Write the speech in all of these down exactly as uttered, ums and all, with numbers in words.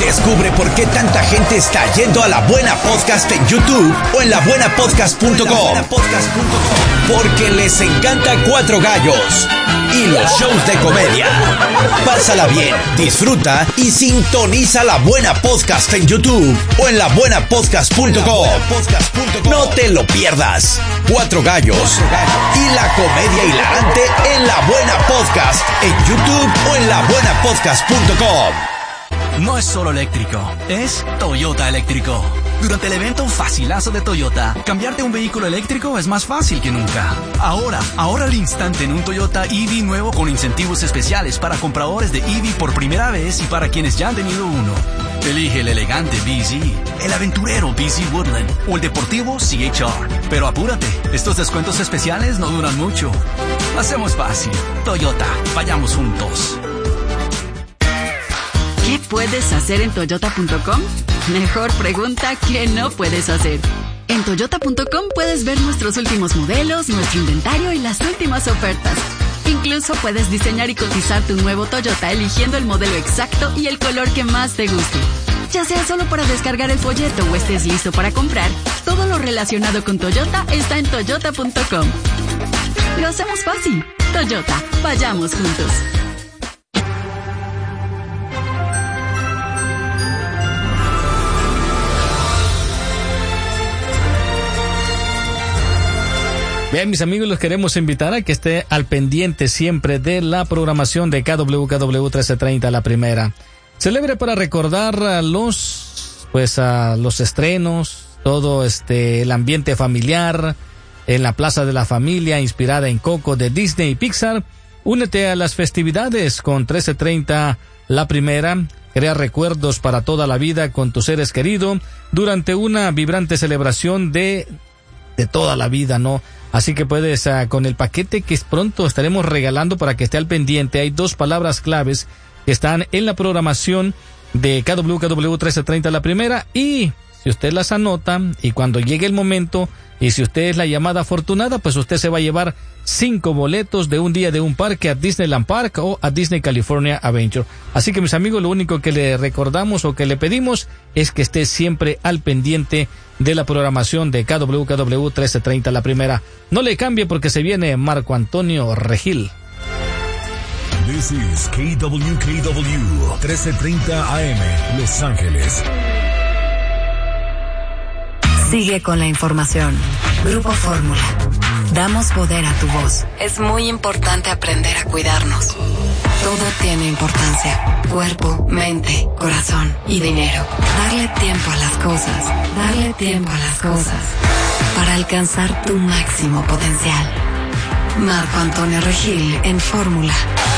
Descubre por qué tanta gente está yendo a La Buena Podcast en YouTube o en la buena podcast punto com. Porque les encanta Cuatro Gallos y los shows de comedia. Pásala bien, disfruta y sintoniza La Buena Podcast en YouTube o en la buena podcast punto com. No te lo pierdas. Cuatro Gallos y la comedia hilarante en La Buena Podcast en YouTube o en la buena podcast punto com. No es solo eléctrico, es Toyota eléctrico. Durante el evento Facilazo de Toyota, cambiarte a un vehículo eléctrico es más fácil que nunca. Ahora, ahora al instante en un Toyota E V nuevo con incentivos especiales para compradores de E V por primera vez y para quienes ya han tenido uno. Elige el elegante B Z, el aventurero B Z Woodland o el deportivo C H R. Pero apúrate, estos descuentos especiales no duran mucho. Hacemos fácil. Toyota, vayamos juntos. ¿Qué puedes hacer en toyota punto com? Mejor pregunta, ¿qué no puedes hacer? En toyota punto com puedes ver nuestros últimos modelos, nuestro inventario y las últimas ofertas. Incluso puedes diseñar y cotizar tu nuevo Toyota eligiendo el modelo exacto y el color que más te guste. Ya sea solo para descargar el folleto o estés listo para comprar, todo lo relacionado con Toyota está en toyota punto com. Lo hacemos fácil. Toyota, vayamos juntos. Bien, mis amigos, los queremos invitar a que esté al pendiente siempre de la programación de K W K W trece treinta, la primera. Celebre para recordar a los, pues a los estrenos, todo este, el ambiente familiar, en la Plaza de la Familia, inspirada en Coco de Disney y Pixar. Únete a las festividades con trece treinta, la primera. Crea recuerdos para toda la vida con tus seres queridos durante una vibrante celebración de, de toda la vida, ¿no? Así que puedes, uh, con el paquete que pronto estaremos regalando para que esté al pendiente, hay dos palabras claves que están en la programación de K W K W trece treinta la primera, y si usted las anota y cuando llegue el momento y si usted es la llamada afortunada, pues usted se va a llevar cinco boletos de un día de un parque a Disneyland Park o a Disney California Adventure. Así que, mis amigos, lo único que le recordamos o que le pedimos es que esté siempre al pendiente de la programación de K W K W trece treinta la primera. No le cambie porque se viene Marco Antonio Regil. This is K W K W trece treinta A M, Los Ángeles. Sigue con la información. Grupo Fórmula. Damos poder a tu voz. Es muy importante aprender a cuidarnos. Todo tiene importancia. Cuerpo, mente, corazón y dinero. Darle tiempo a las cosas. Darle tiempo a las cosas. Para alcanzar tu máximo potencial. Marco Antonio Regil en Fórmula.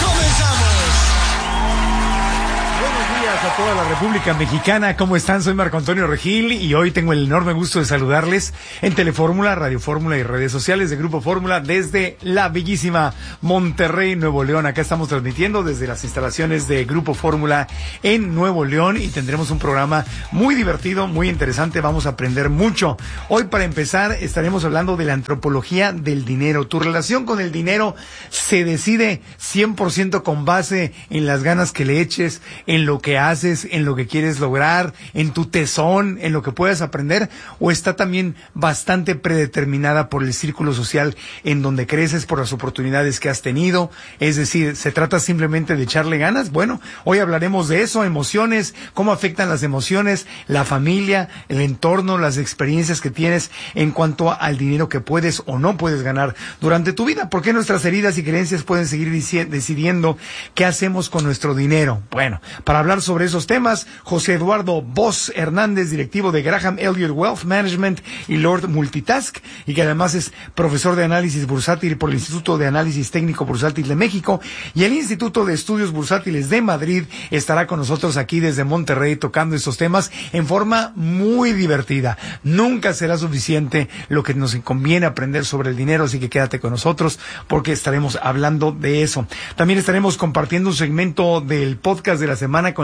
A toda la República Mexicana, ¿cómo están? Soy Marco Antonio Regil y hoy tengo el enorme gusto de saludarles en Telefórmula, Radio Fórmula y redes sociales de Grupo Fórmula desde la bellísima Monterrey, Nuevo León. Acá estamos transmitiendo desde las instalaciones de Grupo Fórmula en Nuevo León y tendremos un programa muy divertido, muy interesante. Vamos a aprender mucho. Hoy, para empezar, estaremos hablando de la antropología del dinero. Tu relación con el dinero se decide cien por ciento con base en las ganas que le eches, en lo que haces, en lo que quieres lograr, en tu tesón, en lo que puedas aprender, o está también bastante predeterminada por el círculo social en donde creces, por las oportunidades que has tenido. Es decir, ¿se trata simplemente de echarle ganas? Bueno, hoy hablaremos de eso, emociones, cómo afectan las emociones, la familia, el entorno, las experiencias que tienes en cuanto al dinero que puedes o no puedes ganar durante tu vida. ¿Por qué nuestras heridas y creencias pueden seguir dici- decidiendo qué hacemos con nuestro dinero? Bueno, para hablar sobre esos temas, José Eduardo Voss Hernández, directivo de Graham Elliott Wealth Management y Lord Multitask, y que además es profesor de análisis bursátil por el Instituto de Análisis Técnico Bursátil de México y el Instituto de Estudios Bursátiles de Madrid, estará con nosotros aquí desde Monterrey tocando estos temas en forma muy divertida. Nunca será suficiente lo que nos conviene aprender sobre el dinero, así que quédate con nosotros porque estaremos hablando de eso. También estaremos compartiendo un segmento del podcast de la semana con el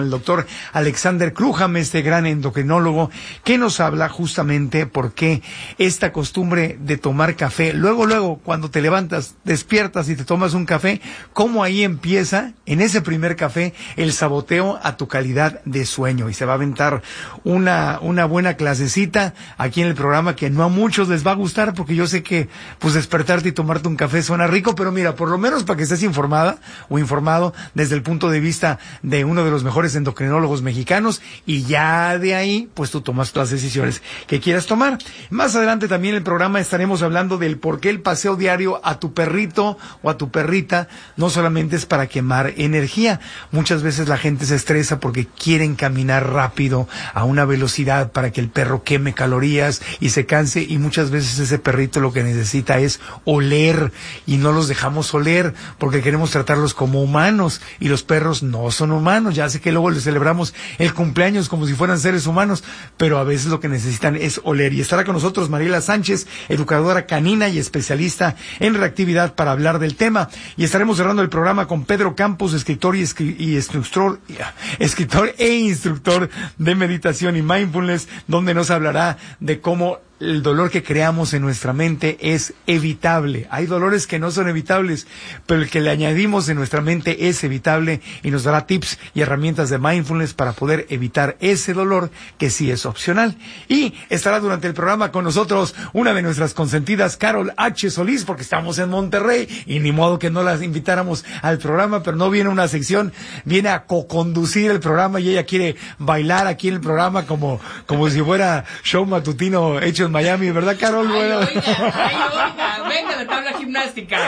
el doctor Alexander Krujam, este gran endocrinólogo, que nos habla justamente por qué esta costumbre de tomar café, luego, luego, cuando te levantas, despiertas y te tomas un café, cómo ahí empieza, en ese primer café, el saboteo a tu calidad de sueño. Y se va a aventar una, una buena clasecita aquí en el programa que no a muchos les va a gustar, porque yo sé que, pues, despertarte y tomarte un café suena rico, pero mira, por lo menos para que estés informada o informado desde el punto de vista de uno de los mejores endocrinólogos mexicanos, y ya de ahí, pues tú tomas las decisiones que quieras tomar. Más adelante también en el programa estaremos hablando del por qué el paseo diario a tu perrito o a tu perrita no solamente es para quemar energía. Muchas veces la gente se estresa porque quieren caminar rápido a una velocidad para que el perro queme calorías y se canse, y muchas veces ese perrito lo que necesita es oler, y no los dejamos oler porque queremos tratarlos como humanos, y los perros no son humanos. Ya sé que luego les celebramos el cumpleaños como si fueran seres humanos, pero a veces lo que necesitan es oler. Y estará con nosotros Mariela Sánchez, educadora canina y especialista en reactividad, para hablar del tema. Y estaremos cerrando el programa con Pedro Campos, escritor y, escri- y instructor, escritor e instructor de meditación y mindfulness, donde nos hablará de cómo el dolor que creamos en nuestra mente es evitable. Hay dolores que no son evitables, pero el que le añadimos en nuestra mente es evitable, y nos dará tips y herramientas de mindfulness para poder evitar ese dolor que sí es opcional. Y estará durante el programa con nosotros una de nuestras consentidas, Carol H. Solís, porque estamos en Monterrey y ni modo que no las invitáramos al programa, pero no viene una sección, viene a co-conducir el programa, y ella quiere bailar aquí en el programa como, como si fuera show matutino hecho en Miami, ¿verdad, Carol? Ay, bueno. oiga, ay, oiga, venga de tabla gimnástica.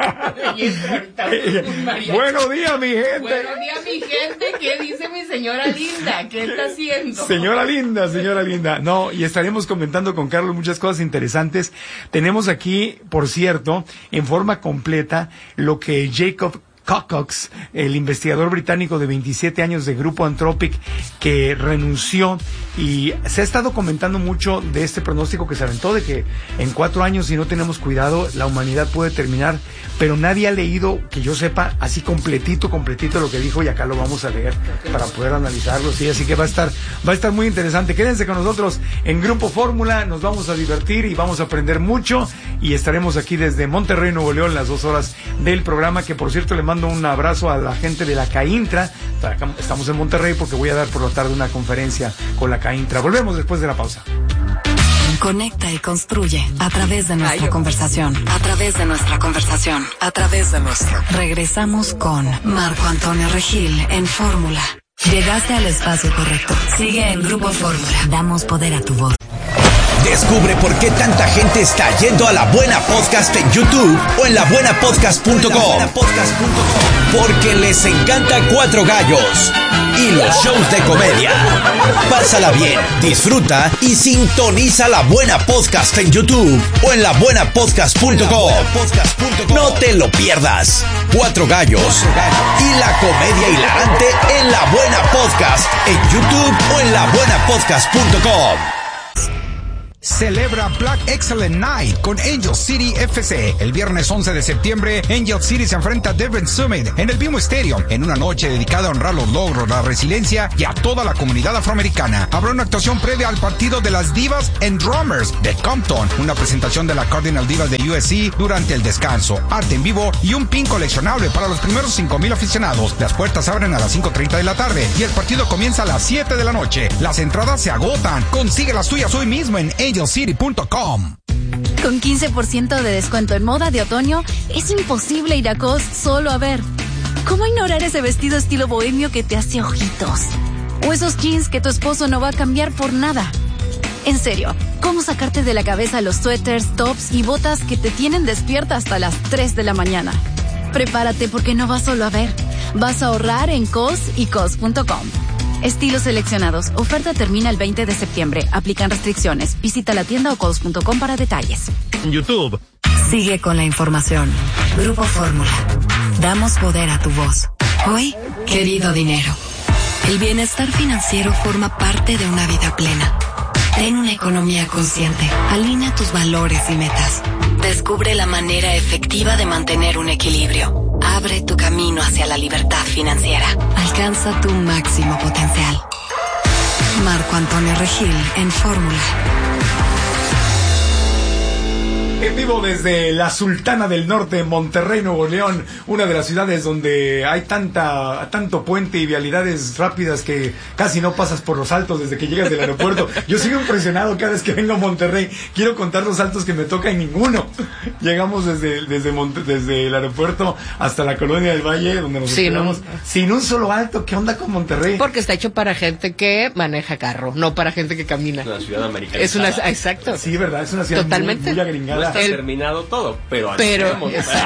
Buenos días, mi gente. Buenos días, mi gente. ¿Qué dice mi señora linda? ¿Qué está haciendo? Señora linda, señora linda. No, y estaremos comentando con Carlos muchas cosas interesantes. Tenemos aquí, por cierto, en forma completa, lo que Jacob Cocox, el investigador británico de veintisiete años de Grupo Anthropic, que renunció, y se ha estado comentando mucho de este pronóstico que se aventó, de que en cuatro años, si no tenemos cuidado, la humanidad puede terminar, pero nadie ha leído, que yo sepa, así completito, completito lo que dijo, y acá lo vamos a leer para poder analizarlo, sí, así que va a estar, va a estar muy interesante. Quédense con nosotros en Grupo Fórmula, nos vamos a divertir y vamos a aprender mucho, y estaremos aquí desde Monterrey, Nuevo León, las dos horas del programa, que por cierto le mando un abrazo a la gente de la CAINTRA. Estamos en Monterrey porque voy a dar por la tarde una conferencia con la CAINTRA. Volvemos después de la pausa. Conecta y construye a través de nuestra conversación. A través de nuestra conversación. A través de nuestra. Regresamos con Marco Antonio Regil en Fórmula. Llegaste al espacio correcto. Sigue en Grupo Fórmula. Damos poder a tu voz. Descubre por qué tanta gente está yendo a La Buena Podcast en YouTube o en la buena podcast punto com. Porque les encanta Cuatro Gallos y los shows de comedia. Pásala bien, disfruta y sintoniza La Buena Podcast en YouTube o en la buena podcast punto com. No te lo pierdas. Cuatro Gallos y la comedia hilarante en La Buena Podcast en YouTube o en la buena podcast punto com. Celebra Black Excellent Night con Angel City F C. El viernes once de septiembre, Angel City se enfrenta a Devon Summit en el BMO Stadium, en una noche dedicada a honrar los logros, la resiliencia y a toda la comunidad afroamericana. Habrá una actuación previa al partido de las Divas and Drummers de Compton, una presentación de la Cardinal Divas de U S C durante el descanso, arte en vivo y un pin coleccionable para los primeros cinco mil aficionados. Las puertas abren a las cinco treinta de la tarde y el partido comienza a las siete de la noche. Las entradas se agotan. Consigue las tuyas hoy mismo en angel city punto com. Con quince por ciento de descuento en moda de otoño, es imposible ir a Cos solo a ver. ¿Cómo ignorar ese vestido estilo bohemio que te hace ojitos? O esos jeans que tu esposo no va a cambiar por nada. En serio, ¿cómo sacarte de la cabeza los suéteres, tops y botas que te tienen despierta hasta las tres de la mañana? Prepárate porque no vas solo a ver. Vas a ahorrar en Cos y Cos punto com. Estilos seleccionados. Oferta termina el veinte de septiembre. Aplican restricciones. Visita la tienda o cos punto com para detalles. YouTube. Sigue con la información. Grupo Fórmula. Damos poder a tu voz. Hoy, querido dinero. El bienestar financiero forma parte de una vida plena. Ten una economía consciente. Alinea tus valores y metas. Descubre la manera efectiva de mantener un equilibrio. Abre tu camino hacia la libertad financiera. Alcanza tu máximo potencial. Marco Antonio Regil en Fórmula. En vivo desde la Sultana del Norte, Monterrey, Nuevo León, una de las ciudades donde hay tanta tanto puente y vialidades rápidas que casi no pasas por los altos desde que llegas del aeropuerto. Yo sigo impresionado cada vez que vengo a Monterrey. Quiero contar los altos que me toca y ninguno. Llegamos desde desde, Monte, desde el aeropuerto hasta la Colonia del Valle, donde nos sí, hospedamos, no, sin un solo alto. ¿Qué onda con Monterrey? Porque está hecho para gente que maneja carro, no para gente que camina. Una ciudad americana. Es una, exacto. Sí, verdad, es una ciudad totalmente muy, muy agringada. Está el, terminado todo, pero, pero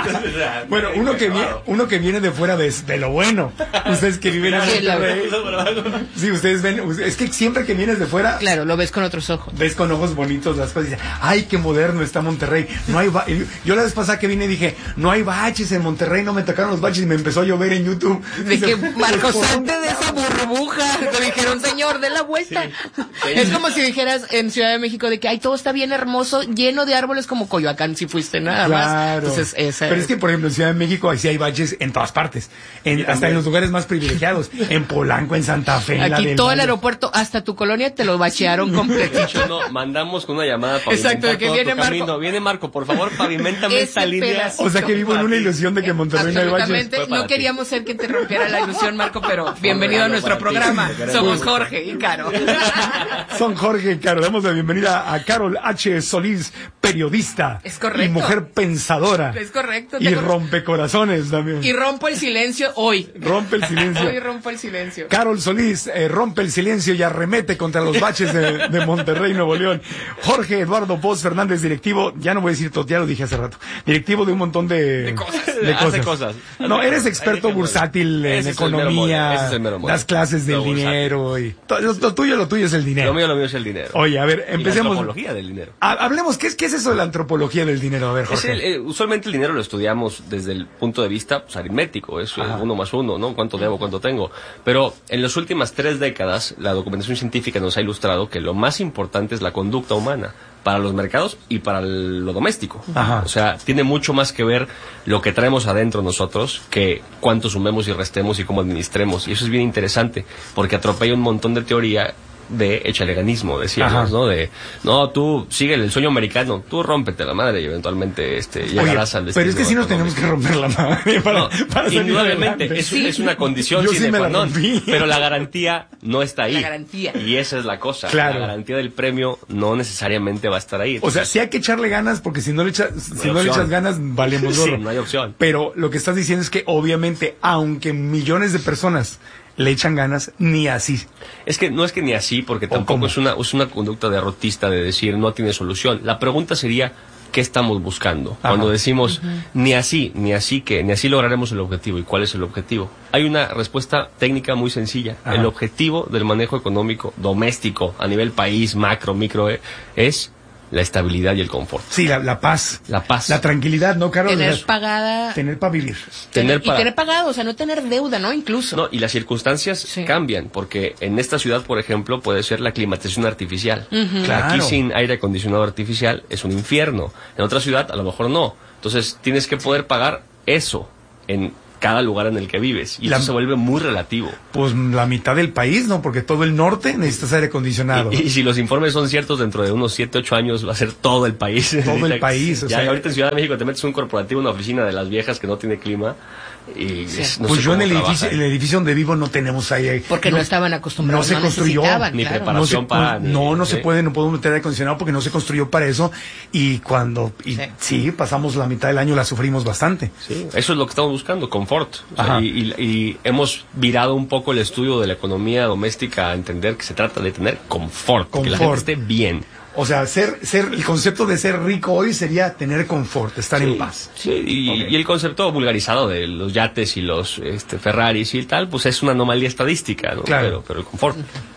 bueno, uno que viene, uno que viene de fuera de, de lo bueno. Ustedes que viven en Monterrey. Sí, ustedes ven, es que siempre que vienes de fuera, claro, lo ves con otros ojos. Ves con ojos bonitos las cosas y dices, ay, qué moderno está Monterrey. No hay ba yo la vez pasada que vine dije, no hay baches en Monterrey, no me tocaron los baches y me empezó a llover en YouTube. De dice, que Marcos, salte de esa burbuja. Te dijeron, señor, de la vuelta. Sí. Es como si dijeras en Ciudad de México de que ay, todo está bien hermoso, lleno de árboles como Coyoacán, si fuiste nada claro. más. Entonces, esa... Pero es que, por ejemplo, en Ciudad de México ahí sí hay baches en todas partes, en, hasta también en los lugares más privilegiados, en Polanco, en Santa Fe. Aquí la todo el aeropuerto, hasta tu colonia te lo bachearon completo. No, mandamos con una llamada para exacto, de que viene Marco. Camino. Viene Marco, por favor, pavimentame esta línea. O sea que vivo en una ilusión de que en Monterrey no hay baches. No queríamos ser que te rompiera la ilusión, Marco, pero bienvenido a nuestro programa. Somos Jorge y Caro. Son Jorge y Caro. Damos la bienvenida a Carol H. Solís, periodista. Es correcto. Y mujer pensadora. Es correcto. Y rompecorazones también. Y rompo el silencio hoy. Rompe el silencio. Hoy rompo el silencio. Carol Solís eh, rompe el silencio y arremete contra los baches de, de Monterrey, Nuevo León. Jorge Eduardo Poz Fernández, directivo, ya no voy a decir todo, ya lo dije hace rato, directivo de un montón de, de cosas. De cosas. Hace cosas. No, eres experto bursátil en ese economía, das clases del no, dinero. Y, lo, lo tuyo, lo tuyo es el dinero. Lo mío, lo mío es el dinero. Oye, a ver, empecemos. La antropología del dinero. Ha, hablemos, ¿qué es, ¿qué es eso de la antropología del dinero? A ver, Jorge. Es el, eh, usualmente el dinero lo estudiamos desde el punto de vista pues, aritmético, es Ajá. uno más uno, ¿no? ¿Cuánto debo, cuánto tengo? Pero en las últimas tres décadas, la documentación científica nos ha ilustrado que lo más importante es la conducta humana para los mercados y para el, lo doméstico. Ajá. O sea, tiene mucho más que ver lo que traemos adentro nosotros que cuánto sumemos y restemos y cómo administremos. Y eso es bien interesante, porque atropella un montón de teoría de echaleganismo, decíamos, ¿no? De, no, tú sigue el sueño americano, tú rómpete la madre y eventualmente este, llegarás Oye, al destino. Pero es que sí nos tenemos que romper la madre para, no, para indudablemente, es, sí. es una condición Yo sine sí me qua la non, rompí. pero la garantía no está ahí. La garantía. Y esa es la cosa. Claro. La garantía del premio no necesariamente va a estar ahí. O Entonces, sea, sí hay que echarle ganas porque si no le, echa, si no no le echas ganas, valemos sí, oro. no hay opción. Pero lo que estás diciendo es que obviamente, aunque millones de personas le echan ganas, ni así. Es que no es que ni así, porque tampoco es una, es una conducta derrotista de decir no tiene solución. La pregunta sería, ¿qué estamos buscando? Ajá. Cuando decimos uh-huh. ni así, ni así que, ni así lograremos el objetivo. ¿Y cuál es el objetivo? Hay una respuesta técnica muy sencilla. Ajá. El objetivo del manejo económico doméstico a nivel país, macro, micro, eh, es la estabilidad y el confort. Sí, la, la paz. La paz. La tranquilidad, ¿no, Carol? Tener pagada. Tener para vivir. Tener, tener para... Y tener pagado, o sea, no tener deuda, ¿no? Incluso. No, y las circunstancias sí. cambian, porque en esta ciudad, por ejemplo, puede ser la climatización artificial. Uh-huh. Claro. Aquí sin aire acondicionado artificial es un infierno. En otra ciudad, a lo mejor no. Entonces, tienes que poder pagar eso en cada lugar en el que vives. Y la, eso se vuelve muy relativo. Pues la mitad del país, ¿no? Porque todo el norte necesita aire acondicionado. Y, y, y si los informes son ciertos, dentro de unos siete, ocho años va a ser todo el país. Todo el país. O ya, sea, ahorita en Ciudad de México te metes un corporativo, una oficina de las viejas que no tiene clima. Y sí. es, no pues sé yo en el trabaja. edificio, el edificio donde vivo no tenemos ahí. Porque no, no estaban acostumbrados. No se construyó. Ni claro. preparación no se, para. No, no ni, se ¿sí? puede, no podemos meter aire acondicionado porque no se construyó para eso. Y cuando, y, sí. sí, pasamos la mitad del año, la sufrimos bastante. Sí, eso es lo que estamos buscando, confort. O sea, y, y, y hemos virado un poco el estudio de la economía doméstica a entender que se trata de tener confort, confort. que la gente esté bien. O sea, ser, ser, el concepto de ser rico hoy sería tener confort, estar sí, en paz. Sí, y, okay. y el concepto vulgarizado de los yates y los este, Ferraris y tal, pues es una anomalía estadística, ¿no? Claro. Pero, pero el confort.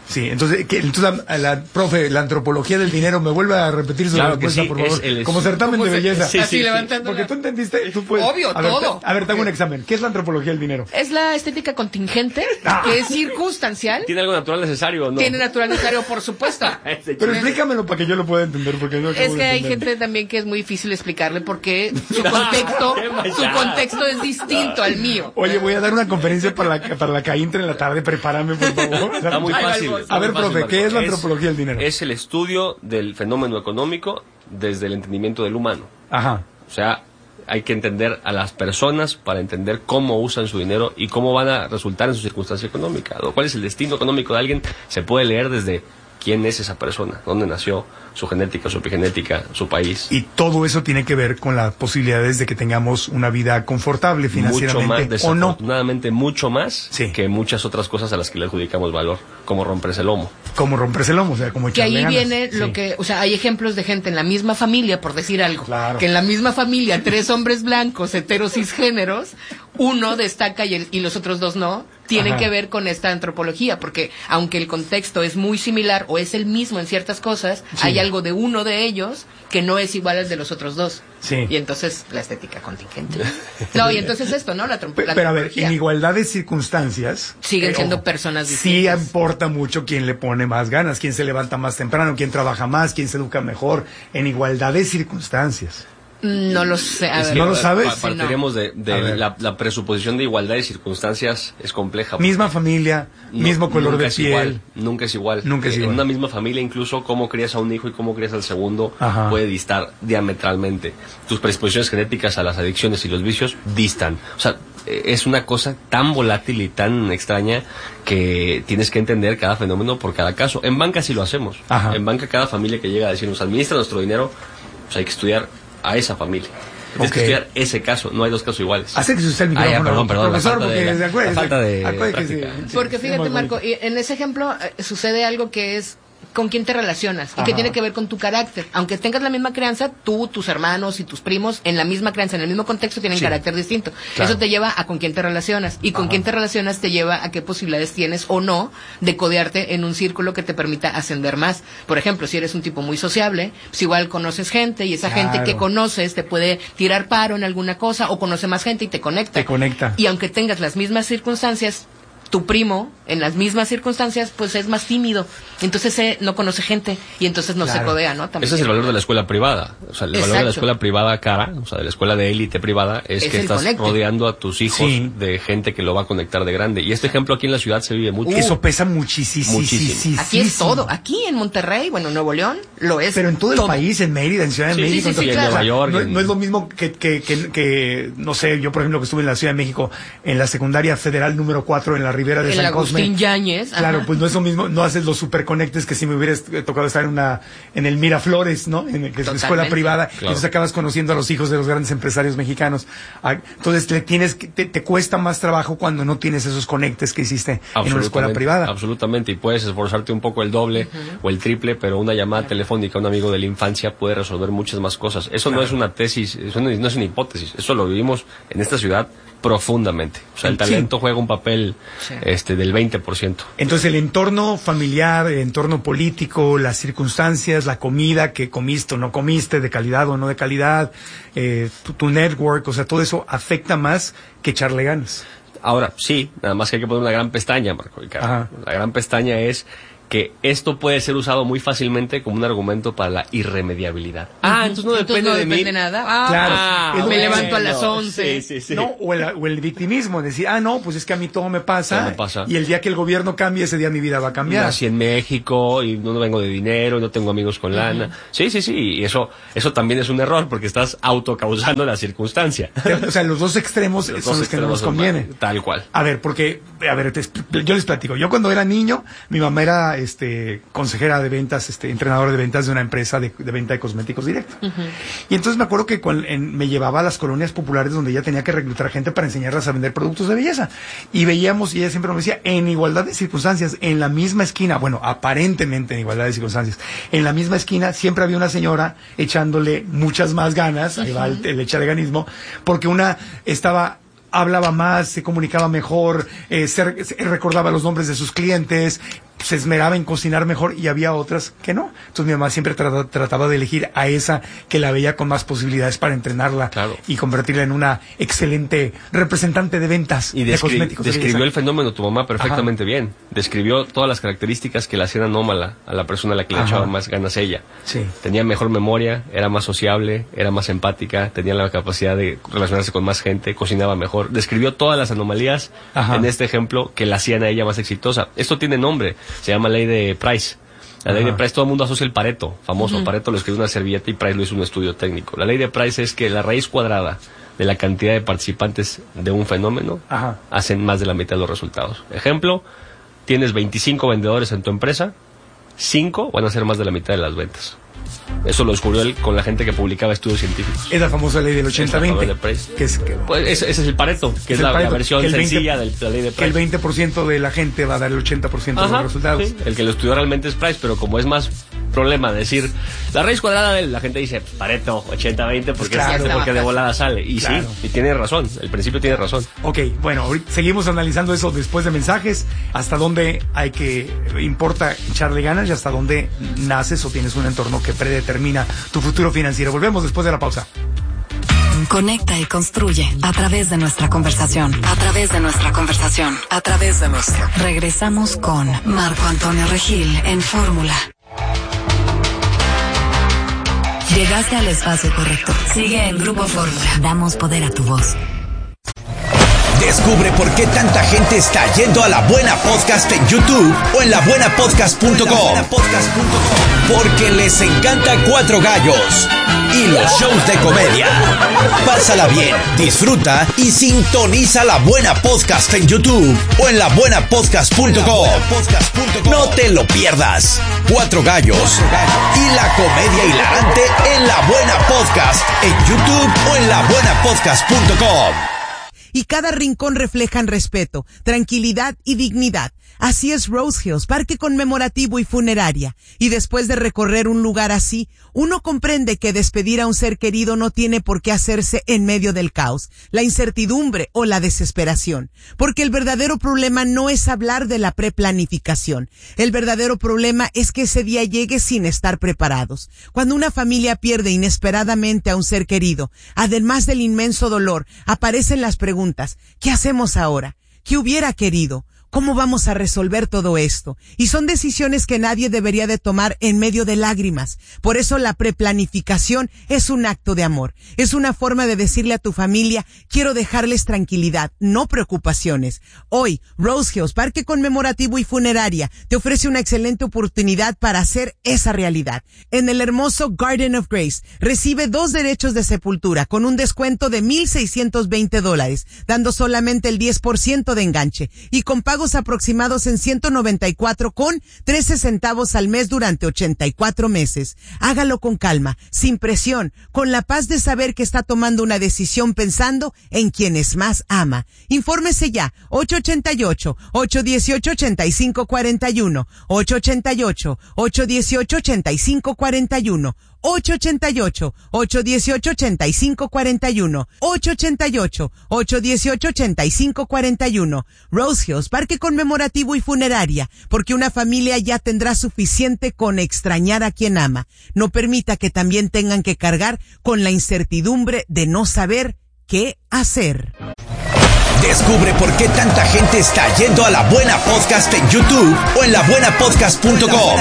Sí, entonces, ¿qué? entonces la, la profe, la antropología del dinero, me vuelve a repetir su claro respuesta, sí, por favor. el, como certamen de belleza. Sí, sí, así sí, levantando. Porque tú entendiste, tú puedes. Obvio, a ver, todo. Te, a ver, te hago un examen. ¿Qué es la antropología del dinero? Es la estética contingente, ah. que es circunstancial. ¿Tiene algo natural necesario o no? Tiene natural necesario, por supuesto. Pero explícamelo para que yo lo pueda entender, porque no Es que hay entender. gente también que es muy difícil explicarle porque su contexto, su contexto es distinto al mío. Oye, voy a dar una conferencia para la, para la Caintra en la tarde, prepárame, por favor. Está muy fácil. A ver, fácil, profe, ¿qué es la es, antropología del dinero? Es el estudio del fenómeno económico desde el entendimiento del humano. Ajá. O sea, hay que entender a las personas para entender cómo usan su dinero y cómo van a resultar en su circunstancia económica. ¿Cuál es el destino económico de alguien? Se puede leer desde quién es esa persona, dónde nació, su genética, su epigenética, su país. Y todo eso tiene que ver con las posibilidades de que tengamos una vida confortable financieramente, mucho más, o no. Desafortunadamente mucho más sí. que muchas otras cosas a las que le adjudicamos valor, como romperse el lomo. Como romperse el lomo, o sea, como que ahí ganas. viene sí. lo que, o sea, hay ejemplos de gente en la misma familia, por decir algo, claro. que en la misma familia, tres hombres blancos, heteros cisgéneros, uno destaca y, el, y los otros dos no, tienen Ajá. que ver con esta antropología, porque aunque el contexto es muy similar o es el mismo en ciertas cosas, sí. hay algo de uno de ellos que no es igual al de los otros dos. Sí. Y entonces la estética contingente. No, y entonces esto, ¿no? La, la pero, pero a ver, en igualdad de circunstancias siguen eh, siendo ojo, personas distintas. Sí importa mucho quién le pone más ganas, quién se levanta más temprano, quién trabaja más, quién se educa mejor, en igualdad de circunstancias. No lo sé. A ver. ¿No lo sabes? Pa partiríamos de, de la, la presuposición de igualdad de circunstancias es compleja. Misma familia, no, mismo color de es piel. Igual, nunca es igual. Nunca es en igual. una misma familia, incluso cómo crías a un hijo y cómo crías al segundo Ajá. puede distar diametralmente. Tus predisposiciones genéticas a las adicciones y los vicios distan. O sea, es una cosa tan volátil y tan extraña que tienes que entender cada fenómeno por cada caso. En banca sí lo hacemos. Ajá. En banca cada familia que llega a decirnos administra nuestro dinero, pues hay que estudiar a esa familia. Tienes okay. que estudiar ese caso, no hay dos casos iguales. Hace que se usted el micrófono, ah, ya, perdón, perdón, profesor, la porque de, se acuerde, la falta de acuerde sí, sí, porque fíjate, sí, Marco, en ese ejemplo eh, sucede algo que es con quién te relacionas y Ajá. que tiene que ver con tu carácter. Aunque tengas la misma crianza, tú, tus hermanos y tus primos en la misma crianza, en el mismo contexto, tienen sí. carácter distinto. Claro. Eso te lleva a con quién te relacionas y con Ajá. quién te relacionas te lleva a qué posibilidades tienes o no de codearte en un círculo que te permita ascender más. Por ejemplo, si eres un tipo muy sociable, pues igual conoces gente y esa claro. gente que conoces te puede tirar paro en alguna cosa o conoce más gente y te conecta. Te conecta. Y aunque tengas las mismas circunstancias, tu primo, en las mismas circunstancias, pues es más tímido. Entonces eh, no conoce gente y entonces no claro. se codea, ¿no? También ese es el valor de la escuela privada. O sea, el Exacto. valor de la escuela privada cara, o sea, de la escuela de élite privada, es, es que estás conecte. rodeando a tus hijos sí. de gente que lo va a conectar de grande. Y este ejemplo aquí en la ciudad se vive mucho. Uh, Eso pesa muchísimo. Muchísimo. Aquí es todo. Aquí en Monterrey, bueno, en Nuevo León, lo es. Pero en todo, todo. el país, en Mérida, en Ciudad de sí, México. Sí, sí, sí, en claro. Nueva York. No, en... no es lo mismo que, que, que, que, no sé, yo por ejemplo que estuve en la Ciudad de México, en la secundaria federal número cuatro en la Ribera de el San Agustín Cosme. Yáñez. Claro, Ajá. pues no es lo mismo, no haces los superconectes que si me hubiera tocado estar en una, en el Miraflores, ¿no? En el, que es la escuela privada, claro. Entonces acabas conociendo a los hijos de los grandes empresarios mexicanos. Entonces le tienes, te, te cuesta más trabajo cuando no tienes esos conectes que hiciste en una escuela privada. Absolutamente, y puedes esforzarte un poco el doble uh-huh. o el triple, pero una llamada telefónica a un amigo de la infancia puede resolver muchas más cosas. Eso claro. no es una tesis, eso no es una hipótesis, eso lo vivimos en esta ciudad profundamente. O sea, el talento sí. juega un papel sí. este del veinte por ciento. Entonces, el entorno familiar, el entorno político, las circunstancias, la comida que comiste o no comiste, de calidad o no de calidad, eh, tu, tu network, o sea, todo eso afecta más que echarle ganas. Ahora, sí, nada más que hay que poner una gran pestaña, Marco. La gran pestaña es que esto puede ser usado muy fácilmente como un argumento para la irremediabilidad. Ah, entonces no depende, entonces no de depende mí. nada. Ah, claro. Ah, me bueno, levanto a las once. Sí, sí, sí. No, o el, o el victimismo, decir, ah, no, pues es que a mí todo me pasa. Todo me pasa. Y el día que el gobierno cambie, ese día mi vida va a cambiar. Nací en México y no vengo de dinero y no tengo amigos con lana. Uh-huh. Sí, sí, sí. Y eso, eso también es un error porque estás autocausando la circunstancia. O sea, los dos extremos los son dos los que no nos conviene. Tal cual. A ver, porque, a ver, te, yo les platico. Yo cuando era niño, mi mamá era, este, consejera de ventas, este, entrenadora de ventas de una empresa de, de venta de cosméticos directo. Uh-huh. Y entonces me acuerdo que cuando, en, me llevaba a las colonias populares donde ella tenía que reclutar gente para enseñarlas a vender productos de belleza. Y veíamos, y ella siempre me decía, en igualdad de circunstancias, en la misma esquina, bueno, aparentemente en igualdad de circunstancias, en la misma esquina siempre había una señora echándole muchas más ganas, uh-huh. ahí va el, el echaleganismo, porque una estaba hablaba más, se comunicaba mejor, eh, se, se recordaba los nombres de sus clientes, se esmeraba en cocinar mejor y había otras que no. Entonces mi mamá siempre trata, trataba de elegir a esa que la veía con más posibilidades para entrenarla claro. y convertirla en una excelente representante de ventas y de descri- cosméticos. describió el fenómeno tu mamá perfectamente Ajá. bien. Describió todas las características que la hacían anómala a la persona a la que le Ajá. echaba más ganas ella. Sí. Tenía mejor memoria, era más sociable, era más empática, tenía la capacidad de relacionarse con más gente, cocinaba mejor. Describió todas las anomalías Ajá. en este ejemplo que la hacían a ella más exitosa. Esto tiene nombre, se llama ley de Price. La ley Ajá. de Price, todo el mundo asocia el Pareto, famoso. Uh-huh. Pareto lo escribió en una servilleta y Price lo hizo un estudio técnico. La ley de Price es que la raíz cuadrada de la cantidad de participantes de un fenómeno Ajá. hacen más de la mitad de los resultados. Ejemplo, tienes veinticinco vendedores en tu empresa, cinco van a ser más de la mitad de las ventas. Eso lo descubrió él con la gente que publicaba estudios científicos. Es la famosa ley del ochenta veinte. Que es, que, pues ese, ese es el Pareto, que es, es la, la versión el sencilla veinte, de la ley de Price. Que el veinte por ciento de la gente va a dar el ochenta por ciento Ajá, de los resultados. Sí. El que lo estudió realmente es Price, pero como es más problema decir la raíz cuadrada de la gente dice Pareto ochenta veinte porque, claro, es, porque de volada sale. Y claro. sí, y tiene razón, el principio tiene razón. Ok, bueno, ahorita seguimos analizando eso después de mensajes, hasta dónde hay que, importa echarle ganas y hasta dónde naces o tienes un entorno que predetermina tu futuro financiero. Volvemos después de la pausa. Conecta y construye a través de nuestra conversación. A través de nuestra conversación. A través de nuestra. Regresamos con Marco Antonio Regil en Fórmula. Llegaste al espacio correcto. Sigue en Grupo Fórmula. Damos poder a tu voz. Descubre por qué tanta gente está yendo a La Buena Podcast en YouTube o en la buena podcast punto com. Porque les encanta Cuatro Gallos y los shows de comedia. Pásala bien, disfruta y sintoniza La Buena Podcast en YouTube o en la buena podcast punto com. No te lo pierdas. Cuatro Gallos y la comedia hilarante en La Buena Podcast en YouTube o en la buena podcast punto com. Y cada rincón reflejan respeto, tranquilidad y dignidad. Así es Rose Hills, parque conmemorativo y funeraria. Y después de recorrer un lugar así, uno comprende que despedir a un ser querido no tiene por qué hacerse en medio del caos, la incertidumbre o la desesperación. Porque el verdadero problema no es hablar de la preplanificación. El verdadero problema es que ese día llegue sin estar preparados. Cuando una familia pierde inesperadamente a un ser querido, además del inmenso dolor, aparecen las preguntas: ¿qué hacemos ahora? ¿Qué hubiera querido? ¿Cómo vamos a resolver todo esto? Y son decisiones que nadie debería de tomar en medio de lágrimas. Por eso la preplanificación es un acto de amor. Es una forma de decirle a tu familia: quiero dejarles tranquilidad, no preocupaciones. Hoy, Rose Hills, Parque Conmemorativo y Funeraria, te ofrece una excelente oportunidad para hacer esa realidad. En el hermoso Garden of Grace, recibe dos derechos de sepultura con un descuento de mil seiscientos veinte dólares, dando solamente el diez por ciento de enganche y con pago aproximados en ciento noventa y cuatro con trece centavos al mes durante ochenta y cuatro meses. Hágalo con calma, sin presión, con la paz de saber que está tomando una decisión pensando en quienes más ama. Infórmese ya, ocho ocho ocho, ocho uno ocho, ocho cinco cuatro uno, ocho ocho ocho, ocho uno ocho, ocho cinco cuatro uno, ocho ocho ocho, ocho uno ocho, ocho cinco cuatro uno, ocho ocho ocho, ocho uno ocho, ocho cinco cuatro uno. Rose Hills, Parque Conmemorativo y Funeraria, porque una familia ya tendrá suficiente con extrañar a quien ama. No permita que también tengan que cargar con la incertidumbre de no saber qué hacer. Descubre por qué tanta gente está yendo a La Buena Podcast en YouTube o en la buena podcast punto com.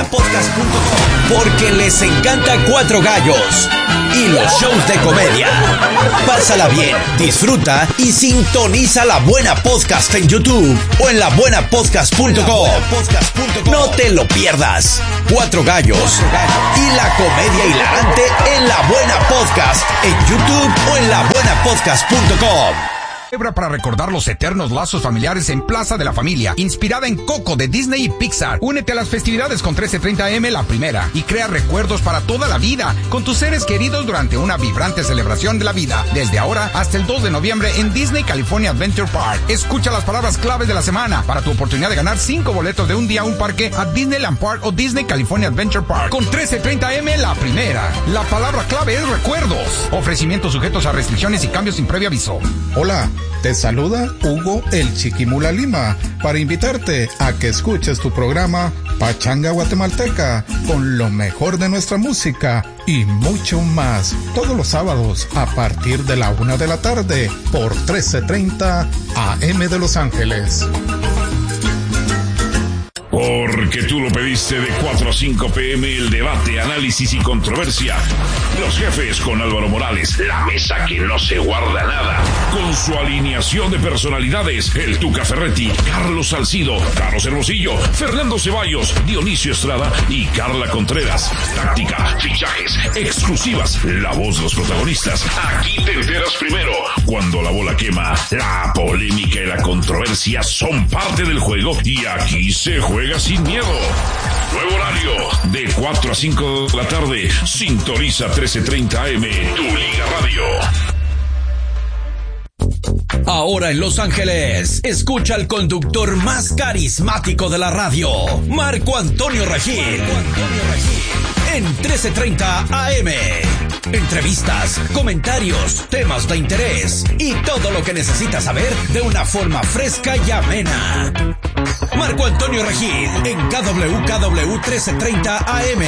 Porque les encanta Cuatro Gallos y los shows de comedia. Pásala bien, disfruta y sintoniza La Buena Podcast en YouTube o en la buena podcast punto com. No te lo pierdas. Cuatro Gallos y la comedia hilarante en La Buena Podcast en YouTube o en la buena podcast punto com. Celebra para recordar los eternos lazos familiares en Plaza de la Familia, inspirada en Coco de Disney y Pixar. Únete a las festividades con trece treinta A M La Primera y crea recuerdos para toda la vida con tus seres queridos durante una vibrante celebración de la vida. Desde ahora hasta el dos de noviembre en Disney California Adventure Park. Escucha las palabras claves de la semana para tu oportunidad de ganar cinco boletos de un día a un parque a Disneyland Park o Disney California Adventure Park. Con trece treinta A M La Primera. La palabra clave es recuerdos. Ofrecimientos sujetos a restricciones y cambios sin previo aviso. Hola. Te saluda Hugo el Chiquimula Lima para invitarte a que escuches tu programa Pachanga Guatemalteca con lo mejor de nuestra música y mucho más todos los sábados a partir de la una de la tarde por trece treinta A M de Los Ángeles. Porque tú lo pediste de cuatro a cinco pm el debate, análisis y controversia. Los jefes con Álvaro Morales, la mesa que no se guarda nada. Con su alineación de personalidades, el Tuca Ferretti, Carlos Salcido, Carlos Hermosillo, Fernando Ceballos, Dionisio Estrada y Carla Contreras. Táctica, fichajes, exclusivas, la voz de los protagonistas. Aquí te enteras primero. Cuando la bola quema, la polémica y la controversia son parte del juego y aquí se juega sin miedo. Nuevo horario, de cuatro a cinco de la tarde. Sintoniza trece treinta A M, tu Liga Radio. Ahora en Los Ángeles, escucha al conductor más carismático de la radio, Marco Antonio Regil. Marco Antonio Regil. En trece treinta A M. Entrevistas, comentarios, temas de interés y todo lo que necesitas saber de una forma fresca y amena. Marco Antonio Regil en K W K W trece treinta A M.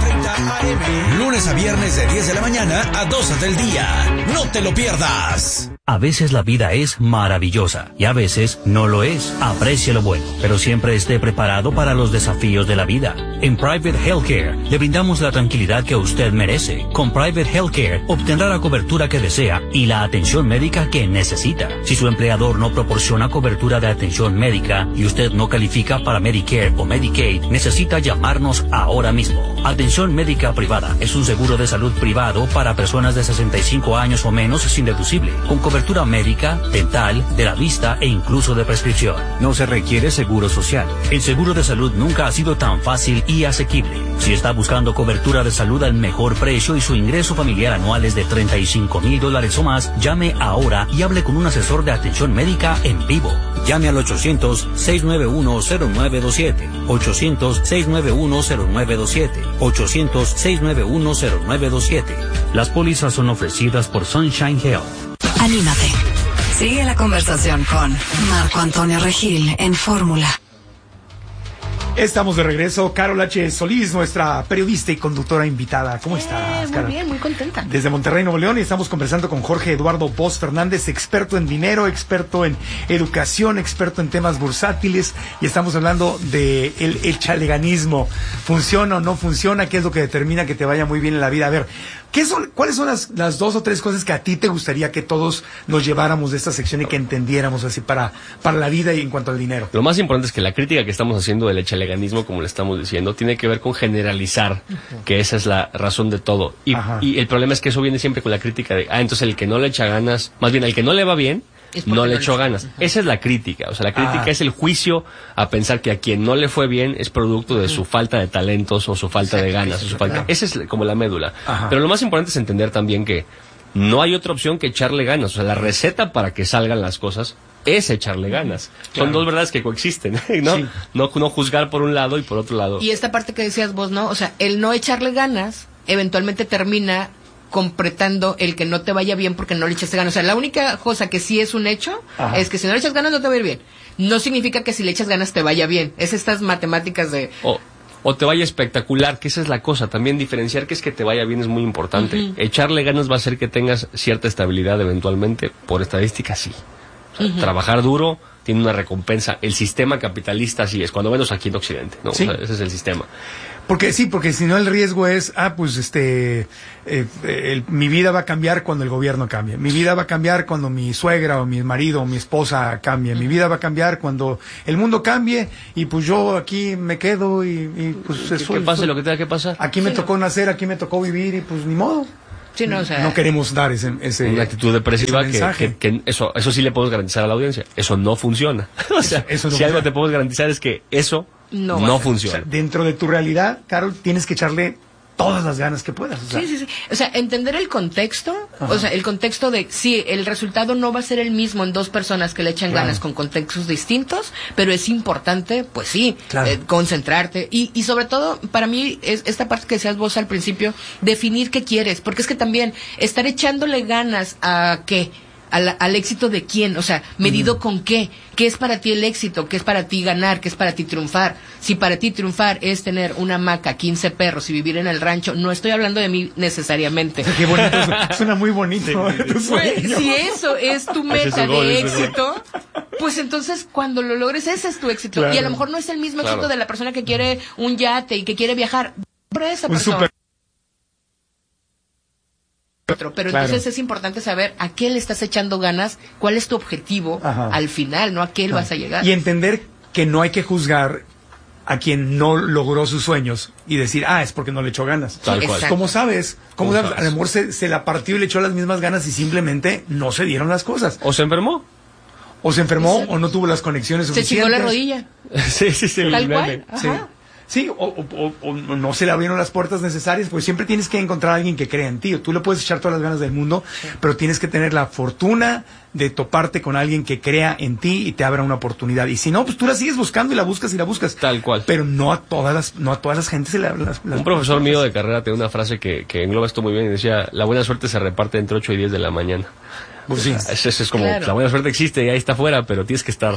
Lunes a viernes de diez de la mañana a doce del día. No te lo pierdas. A veces la vida es maravillosa y a veces no lo es. Aprecie lo bueno, pero siempre esté preparado para los desafíos de la vida. En Private Healthcare le brindamos la tranquilidad que usted merece. Con Private Healthcare obtendrá la cobertura que desea y la atención médica que necesita. Si su empleador no proporciona cobertura de atención médica y usted no califica para Medicare o Medicaid, necesita llamarnos ahora mismo. Atención médica privada es un seguro de salud privado para personas de sesenta y cinco años o menos sin deducible, con cobertura médica, dental, de la vista e incluso de prescripción. No se requiere seguro social. El seguro de salud nunca ha sido tan fácil y asequible. Si está buscando cobertura de salud al mejor precio y su ingreso familiar anual es de treinta y cinco mil dólares o más, llame ahora y hable con un asesor de atención médica en vivo. Llame al ochocientos, seiscientos noventa y uno, cero nueve dos siete, ochocientos, seiscientos noventa y uno, cero nueve dos siete, ochocientos, seiscientos noventa y uno, cero nueve dos siete. Las pólizas son ofrecidas por Sunshine Health. Anímate. Sigue la conversación con Marco Antonio Regil en Fórmula. Estamos de regreso. Carol H. Solís, nuestra periodista y conductora invitada. ¿Cómo estás, Muy Carol? bien, muy contenta. Desde Monterrey, Nuevo León, y estamos conversando con Jorge Eduardo Bosch Fernández, experto en dinero, experto en educación, experto en temas bursátiles, y estamos hablando de el, el chaleganismo. ¿Funciona o no funciona? ¿Qué es lo que determina que te vaya muy bien en la vida? A ver, ¿qué son, ¿cuáles son las, las dos o tres cosas que a ti te gustaría que todos nos lleváramos de esta sección y que entendiéramos así para, para la vida y en cuanto al dinero? Lo más importante es que la crítica que estamos haciendo del chaleganismo, como le estamos diciendo, tiene que ver con generalizar, uh-huh. que esa es la razón de todo. Y, y el problema es que eso viene siempre con la crítica de, ah, entonces el que no le echa ganas, más bien el que no le va bien, no le echó ganas. Uh-huh. Esa es la crítica. O sea, la crítica ah. es el juicio a pensar que a quien no le fue bien es producto de uh-huh. su falta de talentos o su falta sí, de ganas. Sí, o su falta... Claro. Esa es como la médula. Ajá. Pero lo más importante es entender también que no hay otra opción que echarle ganas. O sea, la receta para que salgan las cosas es echarle ganas. Claro. Son dos verdades que coexisten, ¿no? Sí. no no juzgar por un lado y por otro lado. Y esta parte que decías vos, ¿no? O sea, el no echarle ganas eventualmente termina completando el que no te vaya bien porque no le echaste ganas. O sea, la única cosa que sí es un hecho Ajá. es que si no le echas ganas no te va a ir bien. No significa que si le echas ganas te vaya bien. Es estas matemáticas de... Oh. O te vaya espectacular, que esa es la cosa. También diferenciar que es que te vaya bien es muy importante. Uh-huh. Echarle ganas va a hacer que tengas cierta estabilidad eventualmente. Por estadística, sí. O sea, uh-huh. trabajar duro tiene una recompensa. El sistema capitalista así es, cuando menos aquí en Occidente, ¿no? Sí. O sea, ese es el sistema. Porque sí, porque si no el riesgo es, ah, pues este, eh, el, mi vida va a cambiar cuando el gobierno cambie. Mi vida va a cambiar cuando mi suegra o mi marido o mi esposa cambie. Mi vida va a cambiar cuando el mundo cambie y pues yo aquí me quedo y, y pues eso. Que pase lo que tenga que pasar. Aquí me sí, tocó no. nacer, aquí me tocó vivir y pues ni modo. Sí, no, o sea, no queremos dar ese, ese una actitud depresiva que, que, que eso eso sí le podemos garantizar a la audiencia. Eso no funciona. O sea, eso, eso no si funciona. Algo te podemos garantizar es que eso no, no funciona. O sea, dentro de tu realidad, Carol, tienes que echarle todas las ganas que puedas. O sea. Sí, sí, sí. O sea, entender el contexto, Ajá. o sea, el contexto de, sí, el resultado no va a ser el mismo en dos personas que le echan claro. ganas con contextos distintos, pero es importante, pues sí, claro. eh, concentrarte. Y, y sobre todo, para mí, es esta parte que decías vos al principio, definir qué quieres, porque es que también estar echándole ganas a qué, Al, al éxito de quién, o sea, medido mm. con qué, qué es para ti el éxito, qué es para ti ganar, qué es para ti triunfar. Si para ti triunfar es tener una hamaca, quince perros y vivir en el rancho, no estoy hablando de mí necesariamente. Qué bonito, suena muy bonito. Pues, si eso es tu meta de éxito, pues entonces cuando lo logres ese es tu éxito. Claro. Y a lo mejor no es el mismo claro. éxito de la persona que quiere un yate y que quiere viajar. Por esa un persona. Super... Pero claro. entonces es importante saber a qué le estás echando ganas, cuál es tu objetivo Ajá. al final, no a qué Ajá. vas a llegar. Y entender que no hay que juzgar a quien no logró sus sueños y decir, ah, es porque no le echó ganas. Tal cual. ¿Cómo sabes? ¿Cómo, ¿Cómo sabes? sabes? A lo mejor se, se la partió y le echó las mismas ganas y simplemente no se dieron las cosas. ¿O se enfermó? O se enfermó Exacto. o no tuvo las conexiones se suficientes. Se chingó la rodilla. sí, sí, sí. Tal cual. Sí. Sí, o, o, o no se le abrieron las puertas necesarias, pues siempre tienes que encontrar a alguien que crea en ti. Tú le puedes echar todas las ganas del mundo, sí. pero tienes que tener la fortuna de toparte con alguien que crea en ti y te abra una oportunidad. Y si no, pues tú la sigues buscando y la buscas y la buscas. Tal cual. Pero no a todas las, no a todas las gentes se le abren las, las Un profesor mío de carrera tenía una frase que, que engloba esto muy bien y decía, la buena suerte se reparte entre ocho y diez de la mañana. Pues sí. Eso es, es como, claro. la buena suerte existe y ahí está afuera, pero tienes que estar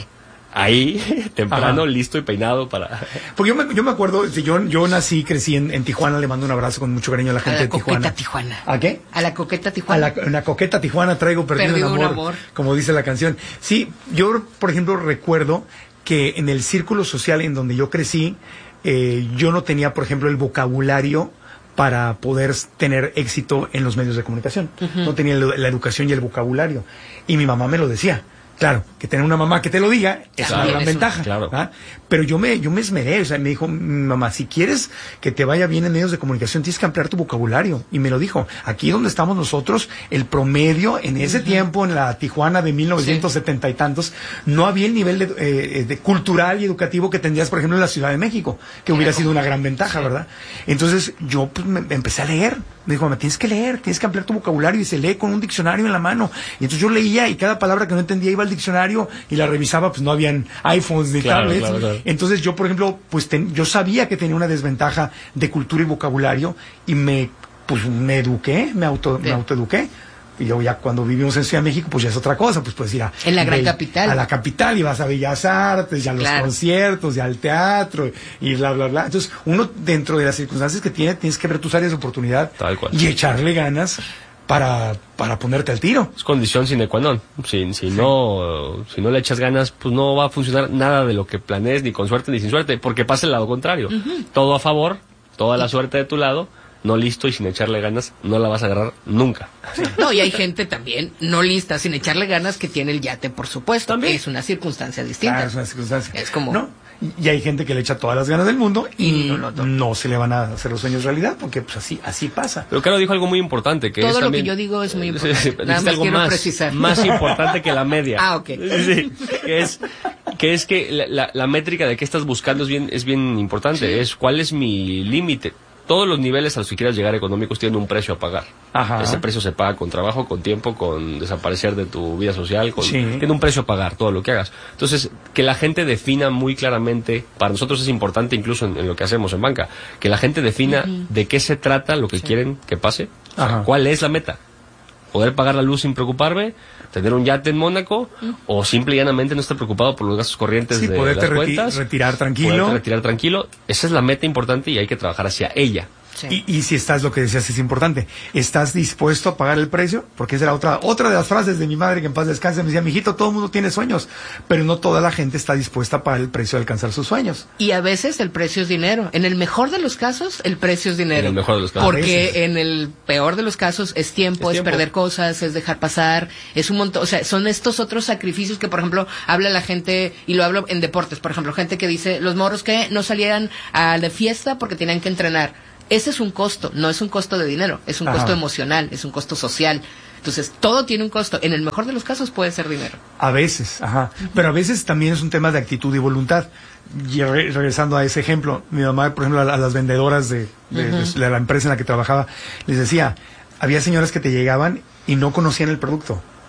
ahí, temprano, Ajá. listo y peinado para... Porque yo me, yo me acuerdo, yo, yo nací, crecí en, en Tijuana, le mando un abrazo con mucho cariño a la gente a la de Tijuana. Tijuana. ¿A qué? A la coqueta Tijuana. A la, una coqueta Tijuana traigo perdido, perdido un, amor, un amor, como dice la canción. Sí, yo, por ejemplo, recuerdo que en el círculo social en donde yo crecí, eh, yo no tenía, por ejemplo, el vocabulario para poder tener éxito en los medios de comunicación. Uh-huh. No tenía la, la educación y el vocabulario. Y mi mamá me lo decía. Claro, que tener una mamá que te lo diga es claro, una gran ventaja. Claro. ¿Ah? Pero yo me, yo me esmeré, o sea, me dijo, mamá, si quieres que te vaya bien en medios de comunicación, tienes que ampliar tu vocabulario. Y me lo dijo, aquí donde estamos nosotros, el promedio en ese uh-huh. tiempo, en la Tijuana de mil novecientos setenta sí. y tantos, no había el nivel de, eh, de cultural y educativo que tendrías, por ejemplo, en la Ciudad de México, que hubiera sido una gran ventaja, sí. ¿verdad? Entonces, yo pues, me, me empecé a leer. Me dijo, mamá, tienes que leer, tienes que ampliar tu vocabulario, y se lee con un diccionario en la mano. Y entonces yo leía y cada palabra que no entendía iba al diccionario y la revisaba, pues no habían iPhones ni claro, tablets. Claro, claro. Entonces yo, por ejemplo, pues ten, yo sabía que tenía una desventaja de cultura y vocabulario y me, pues me eduqué, me auto, me autoeduqué. Y yo ya cuando vivimos en Ciudad de México, pues ya es otra cosa, pues puedes ir a... En la gran capital. A la capital y vas a Bellas Artes, ya a los claro. conciertos, ya al teatro y bla, bla, bla. Entonces, uno dentro de las circunstancias que tiene, tienes que ver tus áreas de oportunidad Tal cual. y echarle ganas para, para ponerte al tiro. Es condición sine qua non. Si, si, sí. no, si no le echas ganas, pues no va a funcionar nada de lo que planees, ni con suerte ni sin suerte, porque pasa el lado contrario. Uh-huh. Todo a favor, toda la suerte de tu lado, no listo y sin echarle ganas, no la vas a agarrar nunca. Sí. No, y hay gente también no lista, sin echarle ganas, que tiene el yate, por supuesto. También. Es una circunstancia distinta. Claro, es una circunstancia. Es como... No, y hay gente que le echa todas las ganas del mundo y no, no, no. no se le van a hacer los sueños realidad, porque pues así así pasa. Pero Caro dijo algo muy importante, que Todo es lo también... que yo digo es muy importante. Sí, sí, Nada más algo quiero más, precisar. Más importante que la media. Ah, ok. Sí, que es que, es que la, la, la métrica de qué estás buscando es bien, es bien importante. Sí. Es cuál es mi límite. Todos los niveles a los que quieras llegar económicos tienen un precio a pagar. Ajá. Ese precio se paga con trabajo, con tiempo, con desaparecer de tu vida social. Con, sí. Tiene un precio a pagar todo lo que hagas. Entonces, que la gente defina muy claramente, para nosotros es importante incluso en, en lo que hacemos en banca, que la gente defina uh-huh. de qué se trata lo que sí. quieren que pase. O sea, cuál es la meta. Poder pagar la luz sin preocuparme, tener un yate en Mónaco, uh-huh. o simple y llanamente no estar preocupado por los gastos corrientes sí, de poderte las reti- cuentas. retirar tranquilo. Poderte retirar tranquilo. Esa es la meta importante y hay que trabajar hacia ella. Sí. Y, y si estás, lo que decías es importante, ¿estás dispuesto a pagar el precio? Porque esa era otra, otra de las frases de mi madre, que en paz descanse, me decía, mijito, todo el mundo tiene sueños, pero no toda la gente está dispuesta a pagar el precio de alcanzar sus sueños. Y a veces el precio es dinero. En el mejor de los casos, el precio es dinero. En el mejor de los casos. Porque en el peor de los casos es tiempo, es, es tiempo. perder cosas, es dejar pasar, es un montón, o sea, son estos otros sacrificios que, por ejemplo, habla la gente, y lo hablo en deportes, por ejemplo, gente que dice, los morros que no salían a la fiesta porque tenían que entrenar. Ese es un costo, no es un costo de dinero, es un Ajá. costo emocional, es un costo social. Entonces, todo tiene un costo. En el mejor de los casos puede ser dinero. A veces, ajá. Pero a veces también es un tema de actitud y voluntad. Y re- regresando a ese ejemplo, mi mamá, por ejemplo, a, a las vendedoras de, de, uh-huh. de, de la empresa en la que trabajaba, les decía, había señoras que te llegaban y no conocían el producto.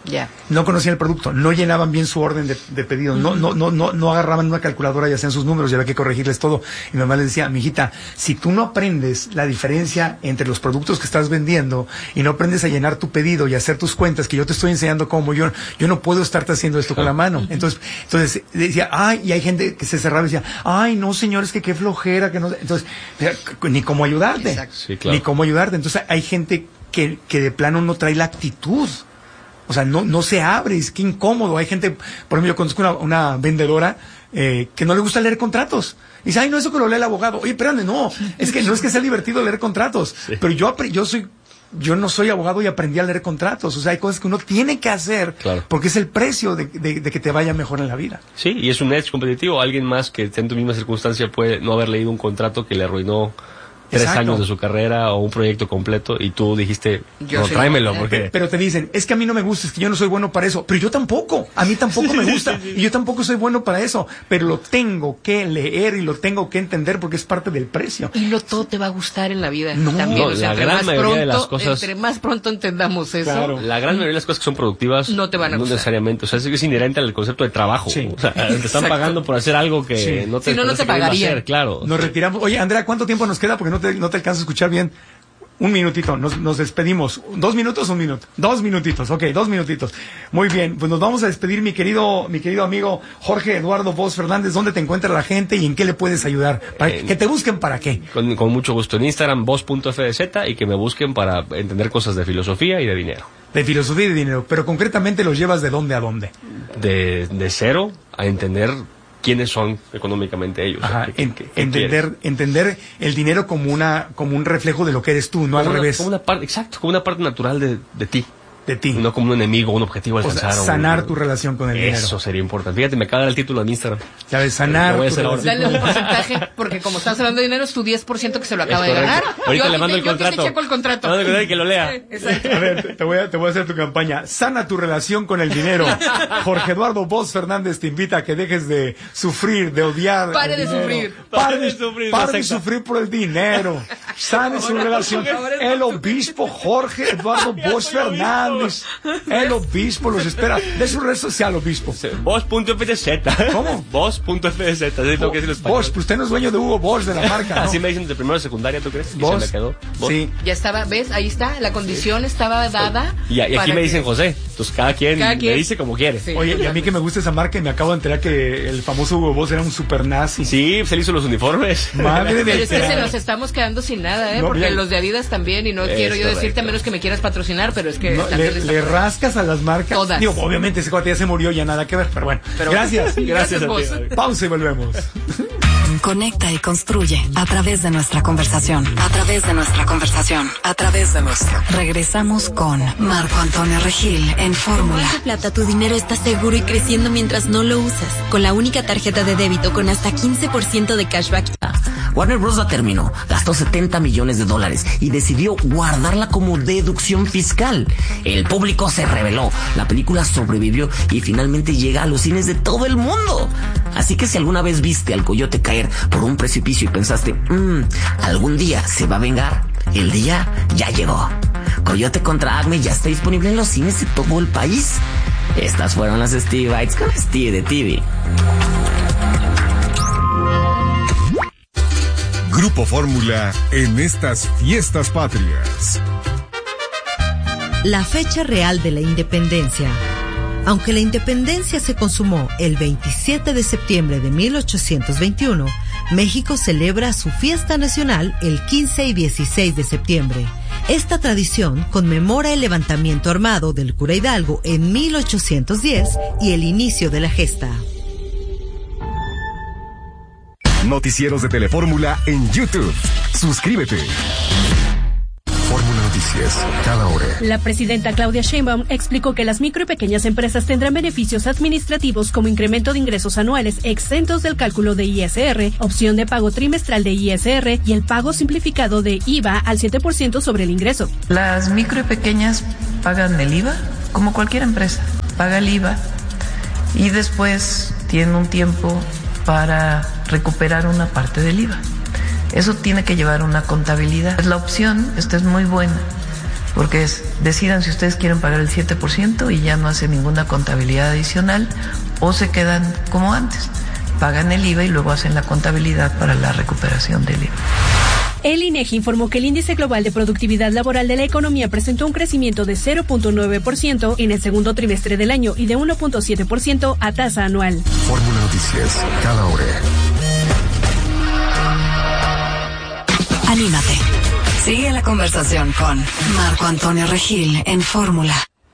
Yeah. No conocían el producto, no llenaban bien su orden de, de pedido, uh-huh. no, no, no, no, no agarraban una calculadora y hacían sus números, y había que corregirles todo. Y mi mamá les decía, mijita, si tú no aprendes la diferencia entre los productos que estás vendiendo y no aprendes a llenar tu pedido y hacer tus cuentas, que yo te estoy enseñando cómo, yo, yo no puedo estarte haciendo esto con la mano. Uh-huh. Entonces, entonces decía, ay, y hay gente que se cerraba y decía, ay, no, señores, que qué flojera, que no. Entonces, ni cómo ayudarte, sí, claro. ni cómo ayudarte. Entonces, hay gente que, que de plano no trae la actitud. O sea, no, no se abre, es que incómodo. Hay gente, por ejemplo, yo conozco una, una vendedora eh, que no le gusta leer contratos. Y dice, ay, no, eso que lo lee el abogado. Oye, espérame, no, es que no es que sea divertido leer contratos. Sí. Pero yo, yo soy, yo no soy abogado y aprendí a leer contratos. O sea, hay cosas que uno tiene que hacer, claro, porque es el precio de, de, de que te vaya mejor en la vida. Sí, y es un edge competitivo. Alguien más que esté en tu misma circunstancia puede no haber leído un contrato que le arruinó tres Exacto. años de su carrera o un proyecto completo, y tú dijiste, yo no, tráemelo, no, porque... Pero te dicen, es que a mí no me gusta, es que yo no soy bueno para eso, pero yo tampoco, a mí tampoco me gusta, y yo tampoco soy bueno para eso, pero lo tengo que leer y lo tengo que entender porque es parte del precio. Y no todo te va a gustar en la vida. No, también, no o sea, la gran mayoría pronto, de las cosas... Entre más pronto entendamos eso... Claro. La gran mayoría de las cosas que son productivas... No te van a no gustar. necesariamente, o sea, es inherente al concepto de trabajo. Sí. O sea, te están Exacto. pagando por hacer algo que sí. no te... Si no, no te pagarían. Hacer, claro. Nos retiramos. Oye, Andrea, ¿cuánto tiempo nos queda? Porque no te, no te alcanzo a escuchar bien. Un minutito, nos, nos despedimos. ¿Dos minutos o un minuto? Dos minutitos, ok, dos minutitos. Muy bien, pues nos vamos a despedir, mi querido, mi querido amigo Jorge Eduardo Bosch Fernández. ¿Dónde te encuentra la gente y en qué le puedes ayudar? ¿Para eh, que te busquen para qué? Con, con mucho gusto en Instagram, bosch punto f d z, y que me busquen para entender cosas de filosofía y de dinero. De filosofía y de dinero, pero concretamente los llevas de dónde a dónde. De, de cero a entender quiénes son económicamente ellos. Ajá, ¿qué, qué, qué entender, entender el dinero como una, como un reflejo de lo que eres tú, no como al una, revés. Como una parte, exacto, como una parte natural de, de ti. De ti. No como un enemigo, un objetivo a alcanzar. O sea, sanar un, tu relación con el eso dinero. Eso sería importante. Fíjate, me acaba de dar el título en Instagram. Ya ves, sanar tu relación. Dale un porcentaje, porque como estás hablando de dinero, es tu diez por ciento que se lo acaba de ganar. Ahorita yo le mando te, el contrato. Yo te checo el contrato. No, no, que lo lea. Exacto. A ver, te voy a, te voy a hacer tu campaña. Sana tu relación con el dinero. Jorge Eduardo Bosch Fernández te invita a que dejes de sufrir, de odiar. Pare de sufrir. Pare de sufrir. Pare de sufrir por el dinero. Sane su relación. El obispo Jorge Eduardo Bosch Fernández. El obispo los espera. De su red social, obispo. bosch punto f d z. ¿Cómo? bosch punto f d z. Es lo que es Bosch, pues usted no es dueño de Hugo Bosch, de la marca, ¿no? Así me dicen desde primero de secundaria, ¿tú crees? Bosch. Se me quedó. Bosch. Sí. Ya estaba, ¿ves? Ahí está, la condición estaba dada. Y, y aquí me dicen que... José. Entonces cada quien, cada quien me dice como quiere. Sí. Oye, y a mí que me gusta esa marca, y me acabo de enterar que el famoso Hugo Boss era un super nazi. Sí, se le hizo los uniformes. Madre de Pero es que se nos estamos quedando sin nada, ¿eh? No, porque bien. Los de Adidas también, y no es quiero yo correcto. Decirte a menos que me quieras patrocinar, pero es que... No, le, le rascas a las marcas. Todas. Digo, obviamente ese cuate ya se murió, ya nada que ver, pero bueno. Pero, gracias. Gracias, gracias a ti. Pausa y volvemos. Conecta y construye a través de nuestra conversación. A través de nuestra conversación. A través de nuestra. Regresamos con Marco Antonio Regil en Fórmula. Con tu plata, tu dinero está seguro y creciendo mientras no lo usas. Con la única tarjeta de débito con hasta quince por ciento de cashback. Warner Bros. La terminó, gastó setenta millones de dólares y decidió guardarla como deducción fiscal. El público se rebeló, la película sobrevivió y finalmente llega a los cines de todo el mundo. Así que si alguna vez viste al coyote caer por un precipicio y pensaste, mmm, algún día se va a vengar, el día ya llegó. Coyote contra Acme ya está disponible en los cines de todo el país. Estas fueron las Stevie Bites con Steve de T V. Grupo Fórmula en estas fiestas patrias. La fecha real de la independencia. Aunque la independencia se consumó el veintisiete de septiembre de mil ochocientos veintiuno, México celebra su fiesta nacional el quince y dieciséis de septiembre. Esta tradición conmemora el levantamiento armado del cura Hidalgo en mil ochocientos diez y el inicio de la gesta. Noticieros de Telefórmula en YouTube. Suscríbete. Fórmula Noticias, cada hora. La presidenta Claudia Sheinbaum explicó que las micro y pequeñas empresas tendrán beneficios administrativos como incremento de ingresos anuales exentos del cálculo de I S R, opción de pago trimestral de I S R y el pago simplificado de I V A al siete por ciento sobre el ingreso. Las micro y pequeñas pagan el I V A como cualquier empresa, paga el I V A y después tienen un tiempo para recuperar una parte del I V A. Eso tiene que llevar una contabilidad. La opción, esta es muy buena, porque es, decidan si ustedes quieren pagar el siete por ciento y ya no hacen ninguna contabilidad adicional, o se quedan como antes, pagan el I V A y luego hacen la contabilidad para la recuperación del I V A. El INEGI informó que el índice global de productividad laboral de la economía presentó un crecimiento de cero punto nueve por ciento en el segundo trimestre del año y de uno punto siete por ciento a tasa anual. Fórmula Noticias, cada hora. Anímate. Sigue la conversación con Marco Antonio Regil en Fórmula.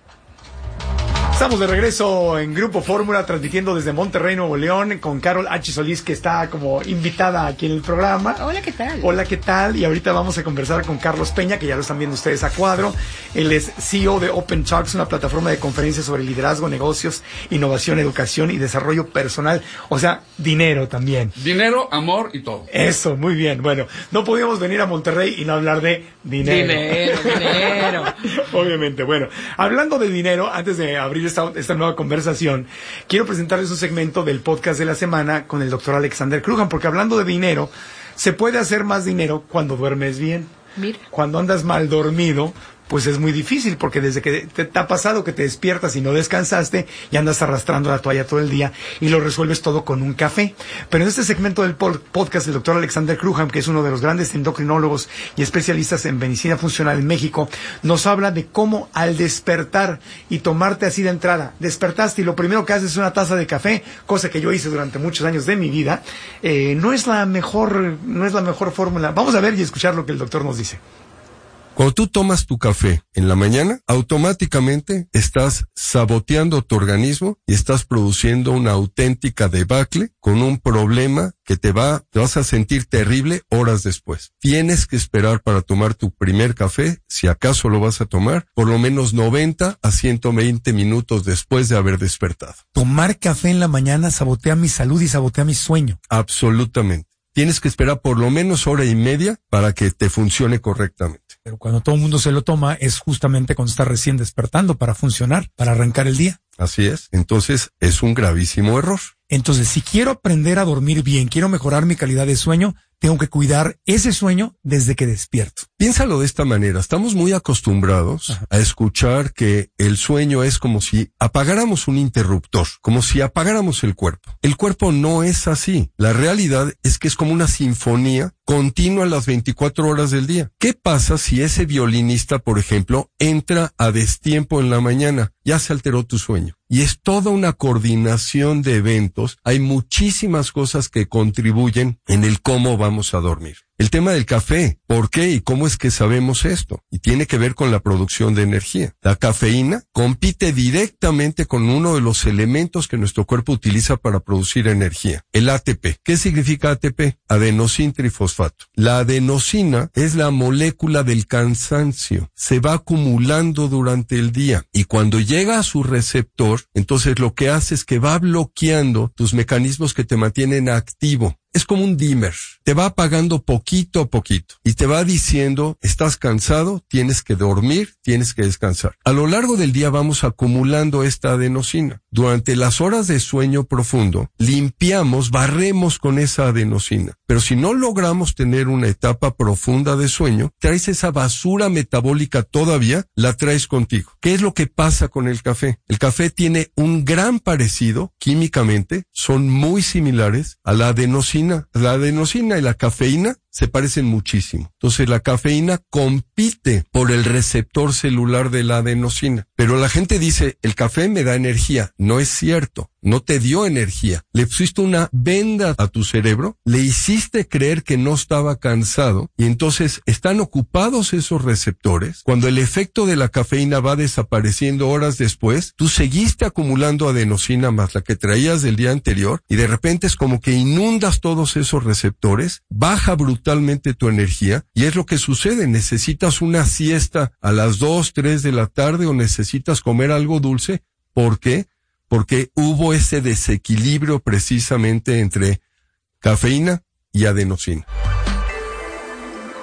Estamos de regreso en Grupo Fórmula, transmitiendo desde Monterrey, Nuevo León, con Carol H. Solís, que está como invitada aquí en el programa. Hola, ¿qué tal? Hola, ¿qué tal? Y ahorita vamos a conversar con Carlos Peña, que ya lo están viendo ustedes a cuadro. Él es C E O de Open Talks, una plataforma de conferencias sobre liderazgo, negocios, innovación, educación y desarrollo personal. O sea, dinero también. Dinero, amor y todo. Eso, muy bien. Bueno, no podíamos venir a Monterrey y no hablar de dinero. Dinero, dinero. Obviamente. Bueno, hablando de dinero, antes de abrir esta, esta nueva conversación, quiero presentarles un segmento del podcast de la semana con el doctor Alexander Krujan, porque hablando de dinero, se puede hacer más dinero cuando duermes bien. Mira. Cuando andas mal dormido, pues es muy difícil, porque desde que te, te ha pasado que te despiertas y no descansaste y andas arrastrando la toalla todo el día y lo resuelves todo con un café. Pero en este segmento del podcast, el doctor Alexander Krujan, que es uno de los grandes endocrinólogos y especialistas en medicina funcional en México, nos habla de cómo al despertar y tomarte así de entrada, despertaste y lo primero que haces es una taza de café, cosa que yo hice durante muchos años de mi vida, eh, no es la mejor, no es la mejor fórmula. Vamos a ver y escuchar lo que el doctor nos dice. Cuando tú tomas tu café en la mañana, automáticamente estás saboteando tu organismo y estás produciendo una auténtica debacle con un problema que te va, te vas a sentir terrible horas después. Tienes que esperar para tomar tu primer café, si acaso lo vas a tomar, por lo menos noventa a ciento veinte minutos después de haber despertado. Tomar café en la mañana sabotea mi salud y sabotea mi sueño. Absolutamente. Tienes que esperar por lo menos hora y media para que te funcione correctamente. Pero cuando todo el mundo se lo toma es justamente cuando está recién despertando para funcionar, para arrancar el día. Así es. Entonces es un gravísimo error. Entonces, si quiero aprender a dormir bien, quiero mejorar mi calidad de sueño, tengo que cuidar ese sueño desde que despierto. Piénsalo de esta manera. Estamos muy acostumbrados Ajá. a escuchar que el sueño es como si apagáramos un interruptor, como si apagáramos el cuerpo. El cuerpo no es así. La realidad es que es como una sinfonía continua las veinticuatro horas del día. ¿Qué pasa si ese violinista, por ejemplo, entra a destiempo en la mañana? Ya se alteró tu sueño. Y es toda una coordinación de eventos. Hay muchísimas cosas que contribuyen en el cómo vamos a dormir. El tema del café, ¿por qué y cómo es que sabemos esto? Y tiene que ver con la producción de energía. La cafeína compite directamente con uno de los elementos que nuestro cuerpo utiliza para producir energía, el A T P. ¿Qué significa A T P? Adenosín trifosfato. La adenosina es la molécula del cansancio. Se va acumulando durante el día y cuando llega a su receptor, entonces lo que hace es que va bloqueando tus mecanismos que te mantienen activo. Es como un dimmer, te va apagando poquito a poquito y te va diciendo, estás cansado, tienes que dormir, tienes que descansar. A lo largo del día vamos acumulando esta adenosina. Durante las horas de sueño profundo, limpiamos, barremos con esa adenosina. Pero si no logramos tener una etapa profunda de sueño, traes esa basura metabólica todavía, la traes contigo. ¿Qué es lo que pasa con el café? El café tiene un gran parecido, químicamente, son muy similares a la adenosina. La adenosina y la cafeína se parecen muchísimo. Entonces la cafeína compite por el receptor celular de la adenosina. Pero la gente dice, el café me da energía. No es cierto. No te dio energía. Le pusiste una venda a tu cerebro, le hiciste creer que no estaba cansado y entonces están ocupados esos receptores. Cuando el efecto de la cafeína va desapareciendo horas después, tú seguiste acumulando adenosina más la que traías del día anterior y de repente es como que inundas todos esos receptores, baja brutalmente tu energía y es lo que sucede. Necesitas una siesta a las dos, tres de la tarde o necesitas comer algo dulce. ¿Por qué? Porque hubo ese desequilibrio precisamente entre cafeína y adenosina.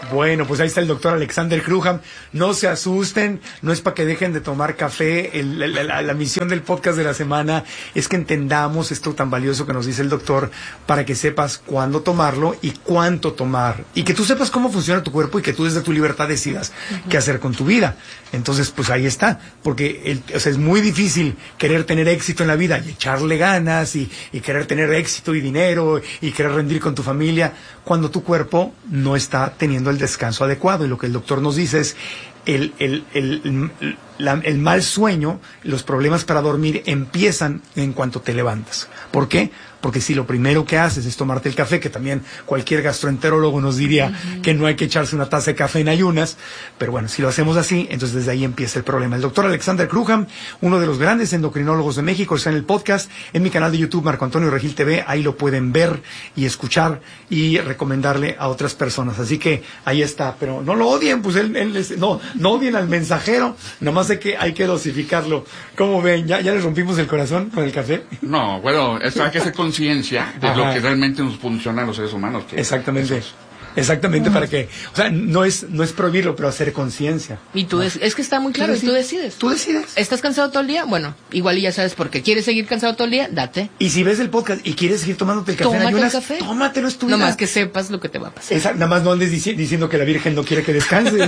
Bueno, pues ahí está el doctor Alexander Cruham. No se asusten, no es para que dejen de tomar café. El, la, la, la misión del podcast de la semana es que entendamos esto tan valioso que nos dice el doctor para que sepas cuándo tomarlo y cuánto tomar. Y que tú sepas cómo funciona tu cuerpo y que tú desde tu libertad decidas uh-huh. qué hacer con tu vida. Entonces, pues ahí está. Porque el, o sea, es muy difícil querer tener éxito en la vida y echarle ganas y, y querer tener éxito y dinero y querer rendir con tu familia cuando tu cuerpo no está teniendo el descanso adecuado. Y lo que el doctor nos dice es el, el, el, el, la, el mal sueño, los problemas para dormir empiezan en cuanto te levantas. ¿Por qué? Porque si lo primero que haces es tomarte el café, que también cualquier gastroenterólogo nos diría uh-huh. que no hay que echarse una taza de café en ayunas, pero bueno, si lo hacemos así, entonces desde ahí empieza el problema. El doctor Alexander Cruham, uno de los grandes endocrinólogos de México, está en el podcast, en mi canal de YouTube, Marco Antonio Regil T V, ahí lo pueden ver y escuchar y recomendarle a otras personas. Así que ahí está, pero no lo odien, pues él, él es, no, no odien al mensajero, nomás hay que, hay que dosificarlo. ¿Cómo ven? ¿Ya, ya les rompimos el corazón con el café? No, bueno, esto hay que ser conciencia de Ajá. lo que realmente nos funciona a los seres humanos. Que Exactamente. Es Exactamente, para que, o sea, no es, no es prohibirlo, pero hacer conciencia. Y tú, es, es que está muy claro, y tú decides. Tú decides. ¿Estás cansado todo el día? Bueno, igual y ya sabes por qué. ¿Quieres seguir cansado todo el día? Date. Y si ves el podcast y quieres seguir tomándote el café en ayunas, el café. tómatelo, es tu vida. No más que sepas lo que te va a pasar. Exacto, nada más no andes dici- diciendo que la Virgen no quiere que descanses.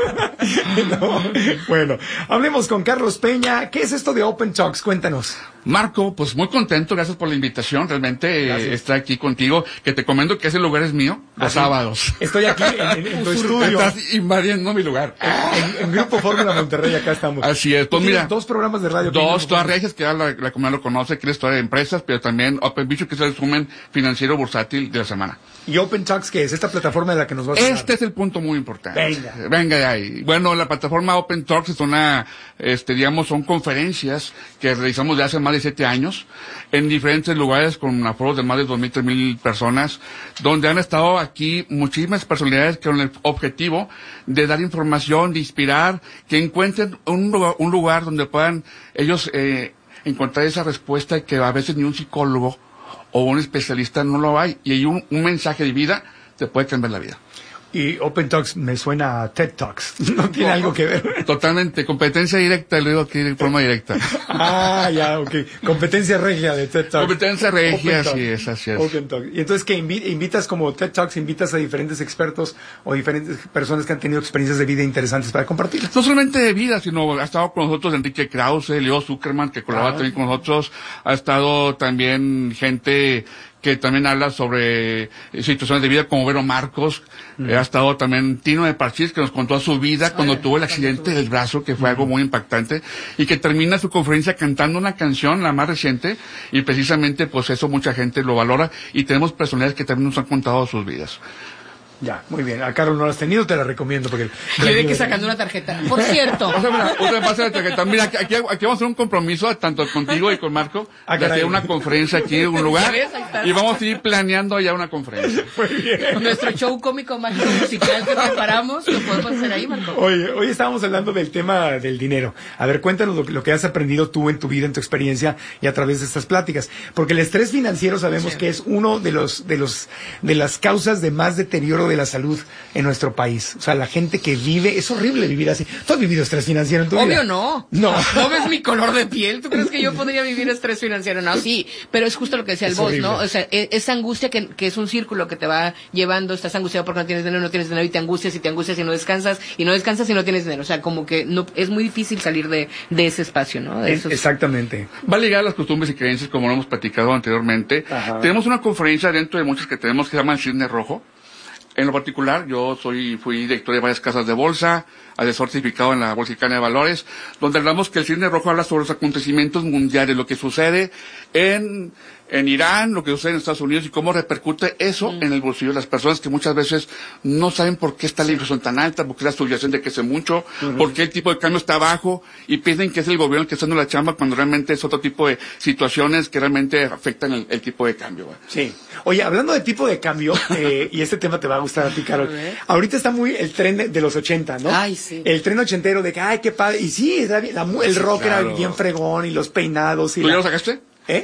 No. Bueno, hablemos con Carlos Peña. ¿Qué es esto de Open Talks? Cuéntanos. Marco, pues muy contento, gracias por la invitación, realmente eh, estar aquí contigo, que te comento que ese lugar es mío, los ¿Ah, sábados. Sí? Estoy aquí en, en, en tu estudio. Estás invadiendo mi lugar. En, en Grupo Fórmula Monterrey, acá estamos. Así es, pues mira. Dos programas de radio. Dos, todas regias, que ya la, la comunidad lo conoce, que es la historia de empresas, pero también Open Vision, que es el resumen financiero bursátil de la semana. ¿Y Open Talks qué es? Esta plataforma de la que nos vas a hablar. Este es el punto muy importante. Venga. Venga de ahí. Bueno, la plataforma Open Talks es una, este, digamos, son conferencias que realizamos de hace más de siete años en diferentes lugares con aforos de más de dos mil, tres mil personas, donde han estado aquí muchísimas personalidades con el objetivo de dar información, de inspirar, que encuentren un lugar, un lugar donde puedan ellos eh, encontrar esa respuesta que a veces ni un psicólogo o un especialista no lo hay, y hay un, un mensaje de vida te puede cambiar la vida. Y Open Talks me suena a TED Talks. ¿No tiene no, algo que ver? Totalmente. Competencia directa, lo digo aquí de forma directa. Ah, ya, ok. Competencia regia de TED Talks. Competencia regia, así es, así es. Open Talks. Y entonces, ¿qué invi- invitas como TED Talks, invitas a diferentes expertos o diferentes personas que han tenido experiencias de vida interesantes para compartir? No solamente de vida, sino ha estado con nosotros Enrique Krause, Leo Zuckerman, que colabora ah. también con nosotros. Ha estado también gente que también habla sobre situaciones de vida, como Vero Marcos. Mm. Ha estado también Tino de Parchís, que nos contó su vida cuando Ay, tuvo el accidente del brazo, que fue mm. algo muy impactante, y que termina su conferencia cantando una canción, la más reciente, y precisamente pues eso mucha gente lo valora, y tenemos personalidades que también nos han contado sus vidas. Ya, muy bien. A Carlos no lo has tenido, te la recomiendo porque... Quiere que sacando una tarjeta. Por cierto. O sea, mira, otra pasa la tarjeta. Mira, aquí, aquí, aquí vamos a hacer un compromiso, tanto contigo y con Marco, de hacer una conferencia aquí en un lugar. Y vamos a ir planeando ya una conferencia. Muy bien. Nuestro show cómico, mágico, musical que preparamos, lo podemos hacer ahí, Marco. Oye, hoy estábamos hablando del tema del dinero. A ver, cuéntanos lo, lo que has aprendido tú en tu vida, en tu experiencia y a través de estas pláticas. Porque el estrés financiero sabemos sí. que es uno de los, de los, de las causas de más deterioro de la salud en nuestro país. O sea, la gente que vive, es horrible vivir así. ¿Tú has vivido estrés financiero en tu Obvio vida? Obvio no. No. ¿No ves mi color de piel? ¿Tú crees que yo podría vivir estrés financiero? No, sí. Pero es justo lo que decía el boss, ¿no? O sea, esa angustia que, que es un círculo que te va llevando, estás angustiado porque no tienes dinero, no tienes dinero y te angustias y te angustias y no descansas y no descansas y no tienes dinero. O sea, como que no, es muy difícil salir de, de ese espacio, ¿no? De esos... Exactamente. Va a ligar a las costumbres y creencias como lo hemos platicado anteriormente. Ajá. Tenemos una conferencia dentro de muchas que tenemos que se llama el Cisne Rojo. En lo particular, yo soy, fui director de varias casas de bolsa, asesor certificado en la Bolsa Mexicana de Valores, donde hablamos que el Cisne Rojo habla sobre los acontecimientos mundiales, lo que sucede en, en Irán, lo que sucede en Estados Unidos y cómo repercute eso mm. en el bolsillo de las personas que muchas veces no saben por qué está la inflación tan alta, por qué la subyacente crece mucho, uh-huh. por qué el tipo de cambio está bajo y piensan que es el gobierno el que está haciendo la chamba cuando realmente es otro tipo de situaciones que realmente afectan el, el tipo de cambio. ¿Verdad? Sí. Oye, hablando de tipo de cambio, eh, y este tema te va a gustar a ti, Carol. Ahorita está muy el tren de, de los ochenta, ¿no? Ay, sí. El tren ochentero de que, ay, qué padre. Y sí, era bien, la, el rock claro. era bien fregón y los peinados. Y ¿Tú la... ya lo sacaste? ¿Eh?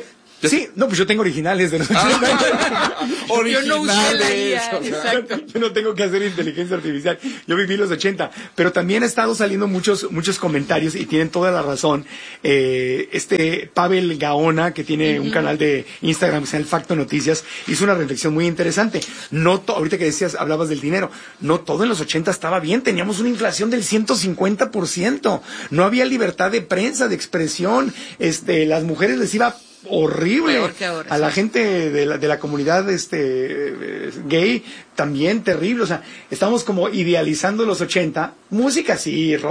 Sí, no, pues yo tengo originales de los ochenta. Yo no usaría, exacto. Yo no tengo que hacer inteligencia artificial. Yo viví los ochenta. Pero también ha estado saliendo muchos, muchos comentarios y tienen toda la razón. Eh, este Pavel Gaona, que tiene uh-huh. un canal de Instagram, que se llama El Facto Noticias, hizo una reflexión muy interesante. No to- ahorita que decías, hablabas del dinero. No todo en los ochenta estaba bien. Teníamos una inflación del ciento cincuenta por ciento. No había libertad de prensa, de expresión. Este, las mujeres les iba horrible. Peor que ahora, a la sí. gente de la, de la comunidad este gay también terrible. O sea, estamos como idealizando los ochenta, música sí, rock